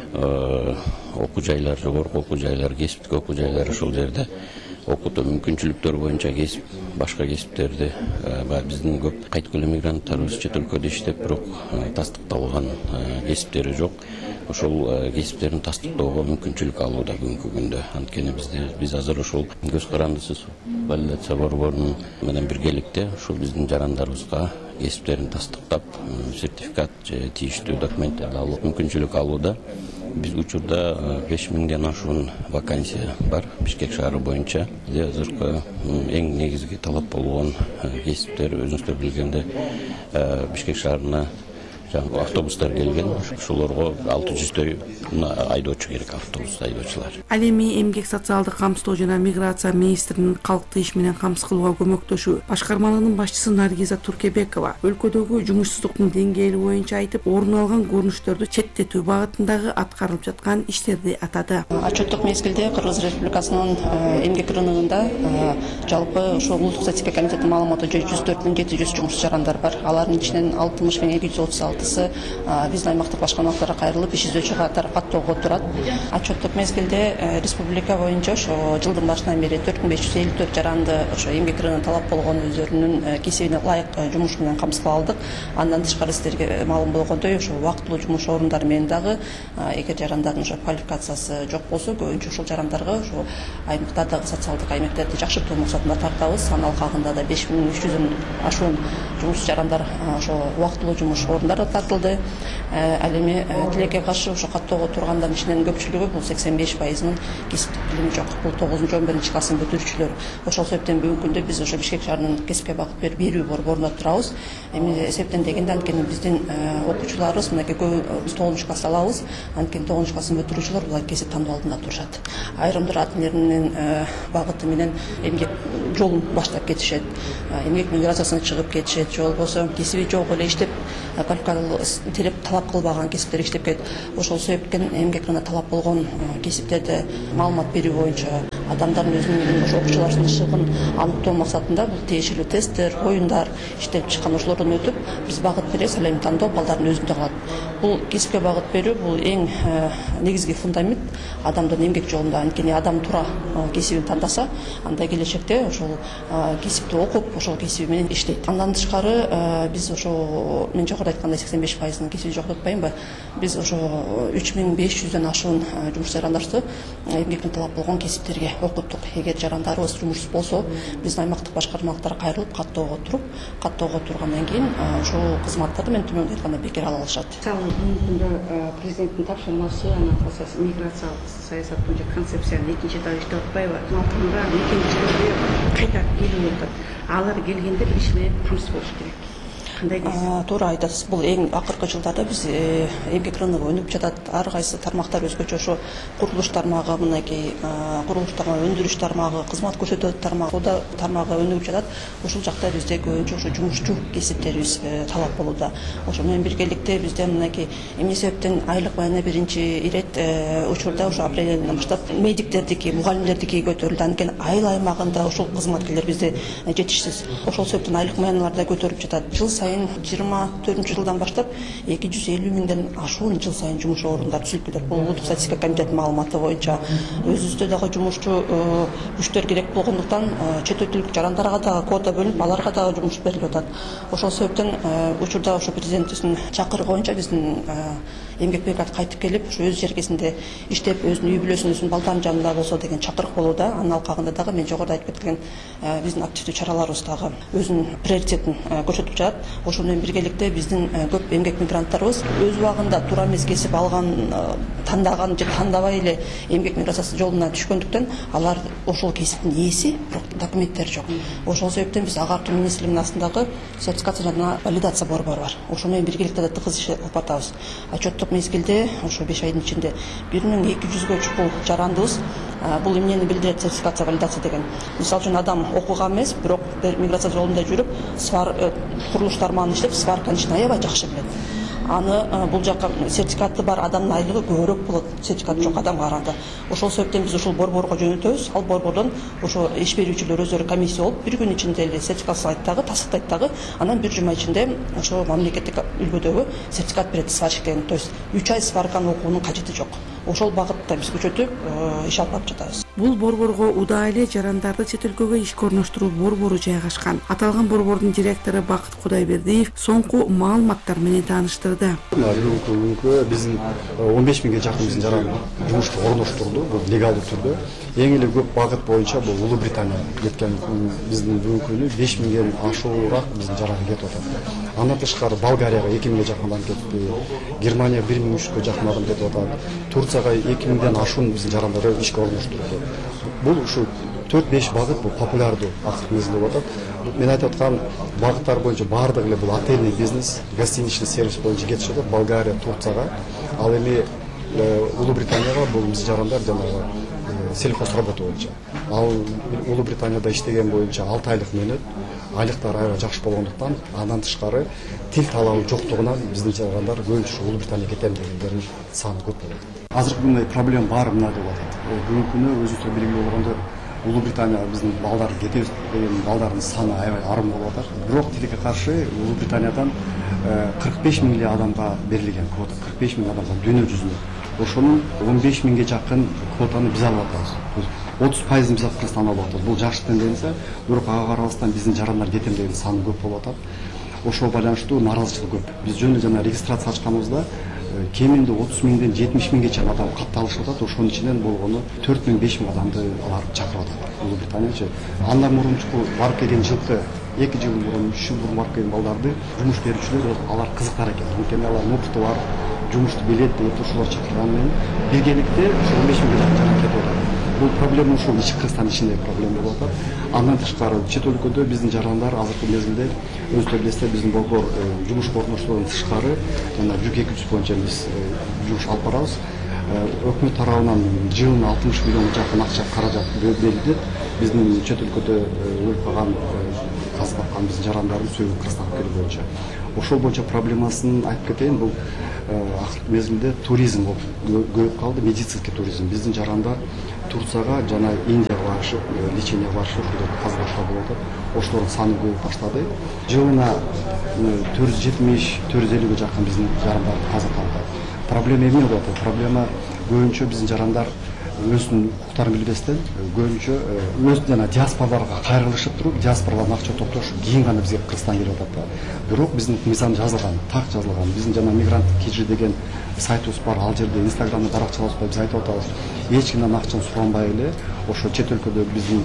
окуу жайлар, жогорку окуу жайлар, кесиптик окуу жайлар ошол жерде окутуу мүмкүнчүлүктөр боюнча кесип, башка кесиптерди баягы биздин көп кайтып келген мигранттарыбыз чет өлкөдө иштеп, бирок тастыкталган кесиптери жок. Ошол кесиптерин тастыктоого мүмкүнчүлүк алууда бүгүнкү күндө. Анткени бизде биз азыр ошол көз карандысыз валидация борборунун менен биргеликте ушул биздин жарандарыбызга кесиптерин тастыктап, сертификат же тийиштүү документтерди алып мүмкүнчүлүк алууда. Биз учурда беш миңден ашуун вакансия бар Бишкек шаары боюнча. Бизде азыркы эң негизги талап болгон кесиптер өзүңүздөр билгендей Бишкек шаарына жаңы автобустар келген, ошолорго алты жүздөй айдоочу керек, автобус айдоочулар. Ал эми эмгек социалдык камсыздоо жана миграция министринин калкты иш менен камсыз кылууга көмөктөшүү башкармалыгынын башчысы Наргиза Туркебекова өлкөдөгү жумушсуздуктун деңгээли боюнча айтып, орун алган көрүнүштөрдү четтетүү багытындагы аткарылып жаткан иштерди атады. Отчеттук мезгилде Кыргыз Республикасынын эмгек рыногунда жалпы ошо улуттук статистика комитетинин маалыматы жүз төрт миң жети жүз жумуш жарандар бар. Алардын ичинен алтымыш миң эки жүз отуз алтысы биздин аймактык башкармалыктарга кайрылып иш изөөчү катары каттоого турат. Отчеттук мезгилде республика боюнча ошо жылдын башынан бери төрт миң беш жүз элүү төрт жаранды ошо эмгек рыногуна талап болгон өздөрүнүн кесибине ылайык жумуш менен камсыз кыла алдык. Андан тышкары сиздерге маалым болгондой ошо убактылуу жумуш орундары менен дагы эгер жарандардын ошо квалификациясы жок болсо, көбүнчө ушул жарандарга ошо аймактардагы социалдык айнектерди жакшыртуу максатында тартабыз. Анын алкагында да беш миң үч жүздөн ашуун жумуш жарандар ошо убактылуу жумуш орундары тартылды. Ал эми тилекке каршы ошо каттоого тургандар ичинен көпчүлүгү бул сексен беш пайызынын кесиптик билими жок. Бул тогузунчу он биринчи классын бүтүрүүчүлөр. Ошол себептен бүгүнкү күндө биз ошо Бишкек шаарынын кесипке багып берүү борборунда турабыз. Эми эсептен дегенде анткени биздин окуучуларыбыз мынакей көбү тогузунчу класс алабыз. Анткени тогузунчу классын бүтүрүүчүлөр булар кесип тандоо алдында турушат. Айрымдар ата энелеринин багыты менен эмгек жолун баштап кетишет. Эмгек миграциясына чыгып кетишет. Же болбосо кесиби жок эле иштеп, квалификациялуу телеп талап кылбаган кесиптер иштеп кетет. Ошол себептен эмгек рыногуна талап болгон кесиптерди маалымат берүү боюнча адамдардын өзүнүн ошо окуучулар чыгын аныктоо максатында бул тиешелүү тесттер, оюндар иштелип чыккан, ошолордон өтүп биз багыт беребиз. Ал эми тандоо балдардын өзүндө калат. Бул кесипке багыт берүү бул эң негизги фундамент адамдын эмгек жолунда. Анткени адам туура кесибин тандаса, анда келечекте ошол кесипти окуп, ошол кесиби менен иштейт. Андан тышкары биз ошо мен жогоруда айткандай сексен беш пайызынын кесиби жок деп атпайынбы? Биз ошо үч миң беш жүздөн ашуун жумуш жарандарды эмгектин талап болгон кесиптерге окуттук. Эгер жарандарыбыз жумушсуз болсо, биздин аймактык башкармалыктар кайрылып каттоого туруп, каттоого тургандан кийин ошол кызматтарды мен төмөндө айтканда бекер ала алышат. Бүгүнкү күндө президенттин тапшырмасы, анан калса миграциялык саясат боюнча концепциянын экинчи этабы иштеп атпайбы? Алтында мекендештерге кайта келип атат. Алар келгенде иш менен камсыз болуш керек. Туура айтасыз. Бул эң акыркы жылдарда биз эмгек рыногу өнүгүп жатат. Ар кайсы тармактар өзгөчө ошо курулуш тармагы, мынакей курулуш тармагы, өндүрүш тармагы, кызмат көрсөтүү тармагы, соода тармагы өнүгүп жатат. Ошол жакта бизде көбүнчө ошо жумушчу кесиптерибиз талап болууда. Ошо менен биргеликте бизде мынакей эмне себептен айлык баяна биринчи ирет учурда ошо апрель айынан баштап медиктердики, мугалимдердики көтөрүлдү. Анткени айыл аймагында ошол кызматкерлер бизде жетишсиз. Ошол себептен айлык баяналар да көтөрүлүп жатат. Жыл сайын жыйырма төртүнчү жылдан баштап эки жүз элүү миңден ашуун жыл сайын жумуш орундары түзүлүп кетет. Бул улуттук статистика комитетинин маалыматы боюнча. Өзүбүздө дагы жумушчу күчтөр керек болгондуктан чет өлкөлүк жарандарга дагы квота бөлүнүп, аларга дагы жумуш берилип атат. Ошол себептен учурда ошо президентибиздин чакырыгы боюнча биздин эмгек бригада кайтып келип, ошо өз жергесинде иштеп, өзүнүн үй бүлөсүнүн, өзүнүн балдарынын жанында болсо деген чакырык болууда. Анын алкагында дагы мен жогоруда айтып кеткен биздин активдүү чараларыбыз дагы өзүнүн приоритетин көрсөтүп жатат. Ошол менен биргеликте биздин көп эмгек мигранттарыбыз өз убагында туура эмес кесип алган, тандаган же тандабай эле эмгек миграциясы жолуна түшкөндүктөн алар ошол кесиптин ээси, бирок документтери жок. Ошол себептен биз агартуу министрлигинин астындагы сертификация жана валидация борбору бар. Ошол менен биргеликте да тыгыз иш алып атабыз. Отчеттук мезгилде ошо беш айдын ичинде бир миң эки жүзгө чукул жарандыбыз. Бул эмнени билдирет сертификация валидация деген? Мисалы үчүн адам окуган эмес, бирок миграция жолунда жүрүп, свар курулуш тармагында иштеп, сварканы ишин аябай жакшы билет. Аны бул жакка сертификаты бар адамдын айлыгы көбүрөөк болот, сертификаты жок адамга караганда. Ошол себептен биз ушул борборго жөнөтөбүз. Ал борбордон ошо иш берүүчүлөр өздөрү комиссия болуп, бир күн ичинде эле сертификат дагы, тастыктайт дагы, анан бир жума ичинде ошо мамлекеттик үлгүдөгү сертификат берет, сварщик деген. То есть үч ай сварканы окуунун кажети жок. Ошол багытта биз күчөтүп иш алып жатабыз. Бул борборго удаа эле жарандарды чет өлкөгө ишке орноштуруу борбору жайгашкан. Аталган борбордун директору Бакыт Кудайбердиев соңку маалыматтар менен тааныштырды. Бүгүнкү күнгө биздин он беш миңге жакын биздин жаран жумушка орноштурулду, бул легалдуу түрдө. Эң эле көп багыт боюнча бул Улуу Британия кеткен. Биздин бүгүнкү күнү беш миңден ашуураак биздин жаран кетип атат. Андан тышкары Болгарияга эки миңге жакын адам кетти. Германия бир миң үч жүзгө жакын адам кетип атат. Турцияга эки миңден ашуун биздин жарандар ишке орноштурулду. Бул ушу төрт беш багыт бул популярдуу акыркы мезгилде болуп атат. Мен айтып аткан багыттар боюнча баардыгы эле бул отельный бизнес, гостиничный сервис боюнча кетишип атат. Болгария, Турцияга, ал эми Улуу Британияга бул биз жарандар жанагы сельхозработа боюнча. Ал Улуу Британияда иштеген боюнча алты айлык мөөнөт, айлыктар аябай жакшы болгондуктан, андан тышкары тил талабы жоктугунан биздин жарандар көбүнчө Улуу Британияга кетем дегендердин саны көп болот. Азыркы күндө проблема бар мына деп атат. Бүгүнкү күнү өзүңүздөр белгилүү болгондой Улуу Британияга биздин балдар кетебиз деген балдардын саны аябай арым болуп атат. Бирок тилекке каршы Улуу Британиядан кырк беш миң адамга берилген квота, кырк беш миң адамга дүйнө жүзүнө. Ошонун он беш миңге жакын квотаны биз алып атабыз. отуз пайызын биз Кыргызстан алып атабыз. Бул жакшы тенденция, бирок ага карабастан биздин жарандар кетем деген саны көп болуп атат. Ошого байланыштуу нааразычылык көп. Биз жөнүндө жана регистрация ачканыбызда кеминде отуз миңден жетимиш миңге чейин адам катталышып атат. Ошонун ичинен болгону төрт миң беш миң адамды алар чакырып атат. Улуу Британиячы. Андан мурунчу барып келген жылкы эки жыл мурун, үч жыл мурун барып келген балдарды жумуш берүүчүлөр алар кызыктар экен. Анткени алар опыты бар, жумушту билет деп ошолор чакырган менен биргеликте он беш миңге жакын жаран кетип атат. Бул проблема ушул ички Кыргызстан ичинде проблема болуп атат. Андан тышкары чет өлкөдө биздин жарандар азыркы мезгилде өзүңүздөр билесиздер биздин Болгор жумуш кордоштугунан тышкары жана жүк эки жүз боюнча биз жумуш алып барабыз. Өкмөт тарабынан жылына алтымыш миллионго жакын акча каражат берилет. Биздин чет өлкөдө өлүп калган казып аткан биздин жарандардын сөөгү Кыргызстанга келүү боюнча. Ошол боюнча проблемасын айтып кетейин. Бул акыркы мезгилде туризм көбөйүп калды, медицинский туризм. Биздин жарандар Турцияга жана Индияга барышып, лечение барышып, казып аткан болуп атат. Ошолордун саны көбөйүп баштады. Жылына төрт жүз жетимиш төрт жүз элүүгө жакын биздин жарандар казып атат. Проблема эмне болуп атат? Проблема көбүнчө биздин жарандар өзүнүн укуктарын билбестен көбүнчө өз жана диаспораларга кайрылышып туруп, диаспоралардан акча топтошуп, кийин гана бизге Кыргызстанга келип атат да. Бирок биздин мыйзам жазылган, так жазылган. Биздин жана мигрант кижи деген сайтыбыз бар, ал жерде Инстаграмда баракчаларыбыз бар, биз айтып атабыз. Эч кимден акчаны суранбай эле, ошо чет өлкөдө биздин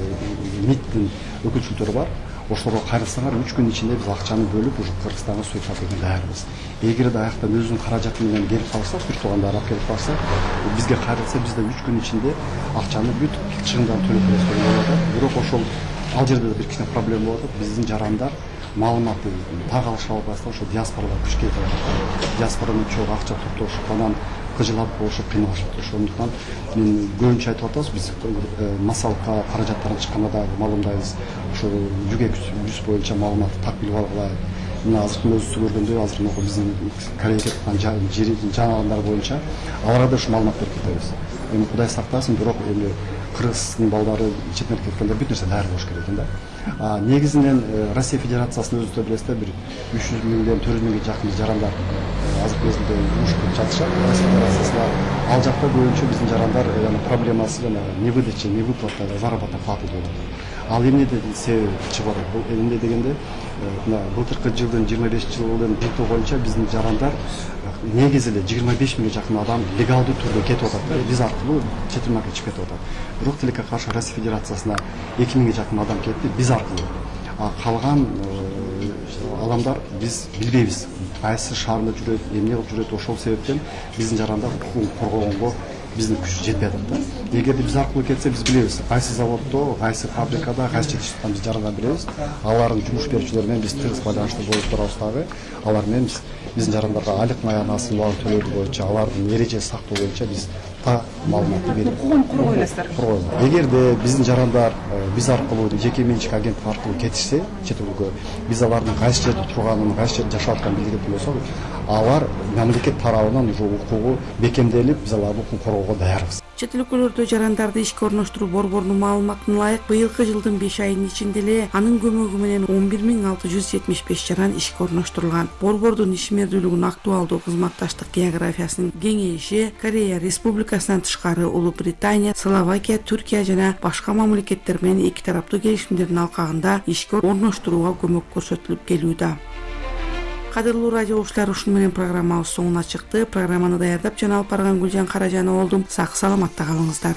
МИДтин өкүлчүлөрү бар. Ошолорго кайрылсаңар үч күн ичинде биз акчаны бөлүп, уже Кыргызстанга суюп кетүүгө даярбыз. Эгерде аяктан өзүнүн каражаты менен келип калса, тур туугандар алып келип калса, бизге кайрылса, биз да үч күн ичинде акчаны бүт чыгымдарын төлөп беребиз деп болуп атат. Бирок ошол ал жерде да бир кичине проблема болуп атат. Биздин жарандар маалыматты так алышып албастан ошо диаспорага күч кетип атат. Диаспорадан чогуу акча топтошуп, анан кыжылап болушуп кыйналышып атат. Ошондуктан мен көбүнчө айтып атабыз, биз массалыкка каражаттарын чыкканда да маалымдайбыз. Ошо жүк эки жүз боюнча маалыматты так билип алгыла. Мына азыр өзү көргөндөй, азыр могу биздин Кореяга кеткан жанагандар боюнча аларга да ушу маалымат берип кетебиз. Эми Кудай сактасын, бирок эми Кыргыздын балдары четинен кеткенде бүт нерсе даяр болуш керек экен да. А негизинен Россия Федерациясынын өзү билесиздер, бир үч жүз миңден төрт жүз миңге жакын жарандар азыркы мезгилде жумуш кылып жатышат. Россия Федерациясында ал жакта көбүнчө биздин жарандар проблемасы жана невыдача, невыплата заработной платы болот. Ал эмне себеби чыгып атат? Бул эмне дегенде, мына былтыркы жылдын жыйырма беш жылдын жыйынтыгы боюнча биздин жарандар негизи эле жыйырма беш миңге жакын адам легалдуу түрдө кетип атат да, биз аркылуу чет өлкөгө чыгып кетип атат. Бирок тилекке каршы Россия Федерациясына эки миңге жакын адам кетти, биз аркылуу. А калган адамдар биз билбейбиз. Кайсы шаарда жүрөт, эмне кылып жүрөт, ошол себептен биздин жарандар укугун коргогонго биздин күч жетпей атат да. Эгерде биз аркылуу кетсе, биз билебиз. Кайсы заводдо, кайсы фабрикада, кайсы жерде иштеп атканын биз жарандар билебиз. Алардын жумуш берүүчүлөрү менен биз тыгыз байланышта болуп турабыз дагы. Алар менен биз биздин жарандарга айлык маянасын төлөө боюнча, алардын эрежесин сактоо боюнча биз та маалыматты берип коргой элесиздер. Эгерде биздин жарандар биз аркылуу жеке менчик агенттик аркылуу кетишсе, чет өлкөгө, биз алардын кайсы жерде турганын, кайсы жерде жашап атканын билдирген болсок, алар мамлекет тарабынан уже укугу бекемделип, биз аларды укугун коргоого даярбыз. Чет өлкөлөрдө жарандарды ишке орноштуруу борборунун маалыматына ылайык быйылкы жылдын беш айынын ичинде эле анын көмөгү менен он бир миң алты жүз жетимиш беш жаран ишке орноштурулган. Борбордун ишмердүүлүгүнүн актуалдуу кызматташтык географиясынын кеңейиши Корея Республикасынан тышкары Улуу Британия, Словакия, Түркия жана башка мамлекеттер менен эки тараптуу келишимдердин алкагында ишке орноштурууга көмөк көрсөтүлүп келүүдө. Кадырлуу радио угуучулар, ушуну менен программабыз соңуна чыкты. Программаны даярдап жана алып барган Гүлжан Каражанова болдум. Сак саламатта калыңыздар.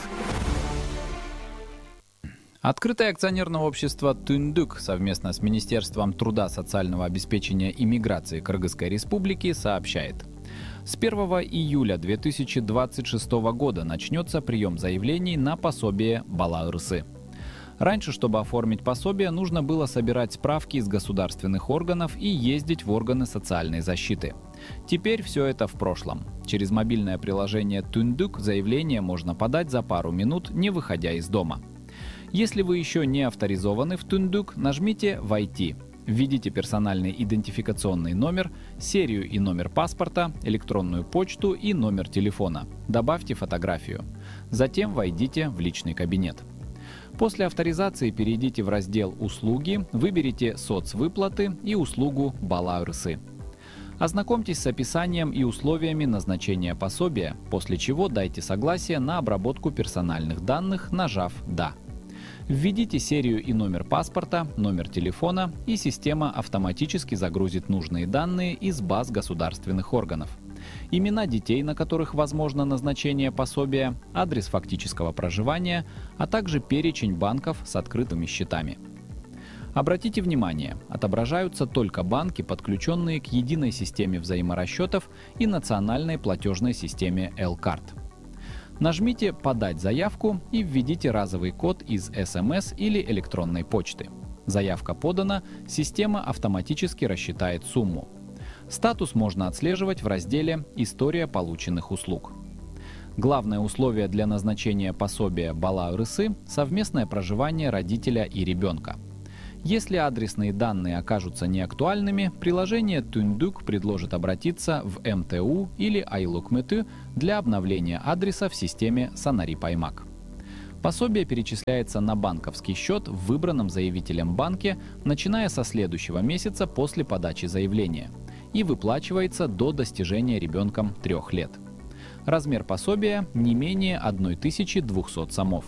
Открытое акционерное общество «Түндүк» совместно с Министерством труда, социального обеспечения и миграции Кыргызской Республики сообщает. С первого июля две тысячи двадцать шестого года начнется прием заявлений на пособие Бала Ырсы. Раньше, чтобы оформить пособие, нужно было собирать справки из государственных органов и ездить в органы социальной защиты. Теперь все это в прошлом. Через мобильное приложение Түндүк заявление можно подать за пару минут, не выходя из дома. Если вы еще не авторизованы в Түндүк, нажмите «Войти». Введите персональный идентификационный номер, серию и номер паспорта, электронную почту и номер телефона. Добавьте фотографию. Затем войдите в личный кабинет. После авторизации перейдите в раздел «Услуги», выберите «Соцвыплаты» и услугу «Бала ырысы». Ознакомьтесь с описанием и условиями назначения пособия, после чего дайте согласие на обработку персональных данных, нажав «Да». Введите серию и номер паспорта, номер телефона, и система автоматически загрузит нужные данные из баз государственных органов. Имена детей, на которых возможно назначение пособия, адрес фактического проживания, а также перечень банков с открытыми счетами. Обратите внимание, отображаются только банки, подключенные к единой системе взаиморасчетов и национальной платежной системе L-Card. Нажмите «Подать заявку» и введите разовый код из эс эм эс или электронной почты. Заявка подана, система автоматически рассчитает сумму. Статус можно отслеживать в разделе «История полученных услуг». Главное условие для назначения пособия «Бала ырысы» — совместное проживание родителя и ребенка. Если адресные данные окажутся неактуальными, приложение Түндүк предложит обратиться в эм тэ у или Айлукмэты для обновления адреса в системе Санари Паймак. Пособие перечисляется на банковский счет в выбранном заявителем банке, начиная со следующего месяца после подачи заявления, и выплачивается до достижения ребенком трех лет. Размер пособия не менее тысячи двухсот сомов.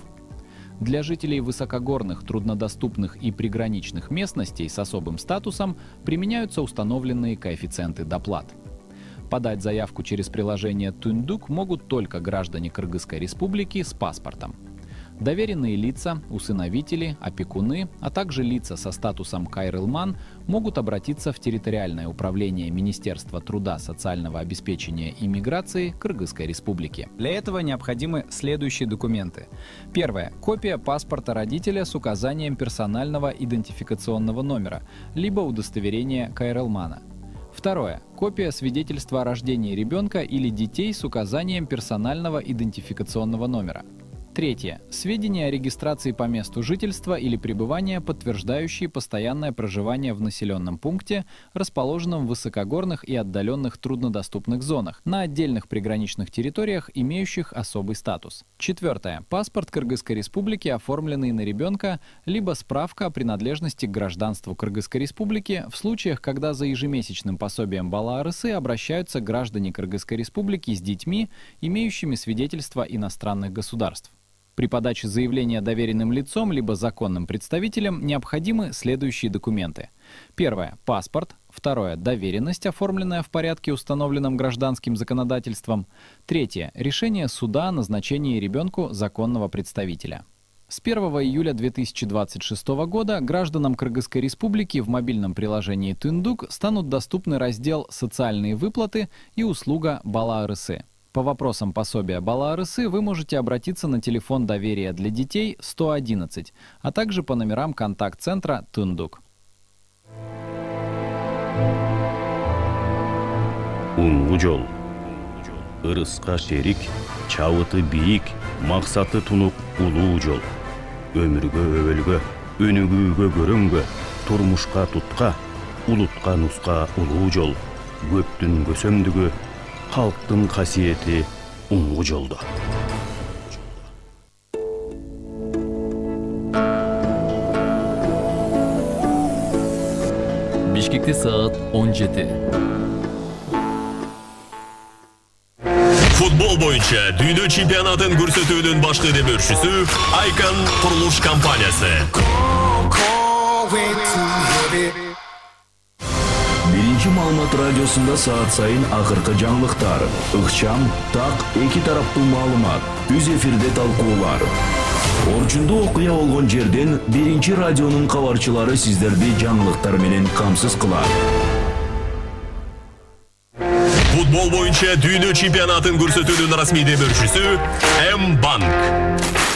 Для жителей высокогорных, труднодоступных и приграничных местностей с особым статусом применяются установленные коэффициенты доплат. Подать заявку через приложение Түндүк могут только граждане Кыргызской республики с паспортом. Доверенные лица, усыновители, опекуны, а также лица со статусом кайрылман могут обратиться в территориальное управление Министерства труда, социального обеспечения и миграции Кыргызской республики. Для этого необходимы следующие документы. Первое. Копия паспорта родителя с указанием персонального идентификационного номера, либо удостоверение кайрылмана. Второе. Копия свидетельства о рождении ребенка или детей с указанием персонального идентификационного номера. Третье. Сведения о регистрации по месту жительства или пребывания, подтверждающие постоянное проживание в населенном пункте, расположенном в высокогорных и отдаленных труднодоступных зонах, на отдельных приграничных территориях, имеющих особый статус. Четвертое. Паспорт Кыргызской республики, оформленный на ребенка, либо справка о принадлежности к гражданству Кыргызской республики в случаях, когда за ежемесячным пособием Бала ырысы обращаются граждане Кыргызской республики с детьми, имеющими свидетельство иностранных государств. При подаче заявления доверенным лицом либо законным представителем необходимы следующие документы. Первое – паспорт. Второе – доверенность, оформленная в порядке, установленном гражданским законодательством. Третье – решение суда о назначении ребенку законного представителя. С первого июля две тысячи двадцать шестого года гражданам Кыргызской республики в мобильном приложении Түндүк станут доступны раздел «Социальные выплаты» и услуга «Бала ырысы». По вопросам пособия Бала ырысы вы можете обратиться на телефон доверия для детей сто одиннадцать, а также по номерам контакт-центра Түндүк. Уңгу жол. Ырыска шерик, чабыты бийик, максаты тунук улуу жол. Өмүргө өбөлгө, өнүгүүгө көрөңгө, турмушка тутка, улутка нуска улуу жол. Көптүн көсөмдүгү, халктын касиети уңгу жолдо. Бишкекте саат он жети. Футбол боюнча дүйнө чемпионатын көрсөтүүнүн башкы демөөрчүсү Айкан курулуш компаниясы. Биринчи маалымат радиосунда саат сайын акыркы жаңылыктар, ыкчам, так, эки тараптуу маалымат, түз эфирде талкуулар. Орчундуу окуя болгон жерден биринчи радионун кабарчылары сиздерди жаңылыктар менен камсыз кылат. Футбол боюнча дүйнө чемпионатын көрсөтүүнүн расмий демөөрчүсү М-банк.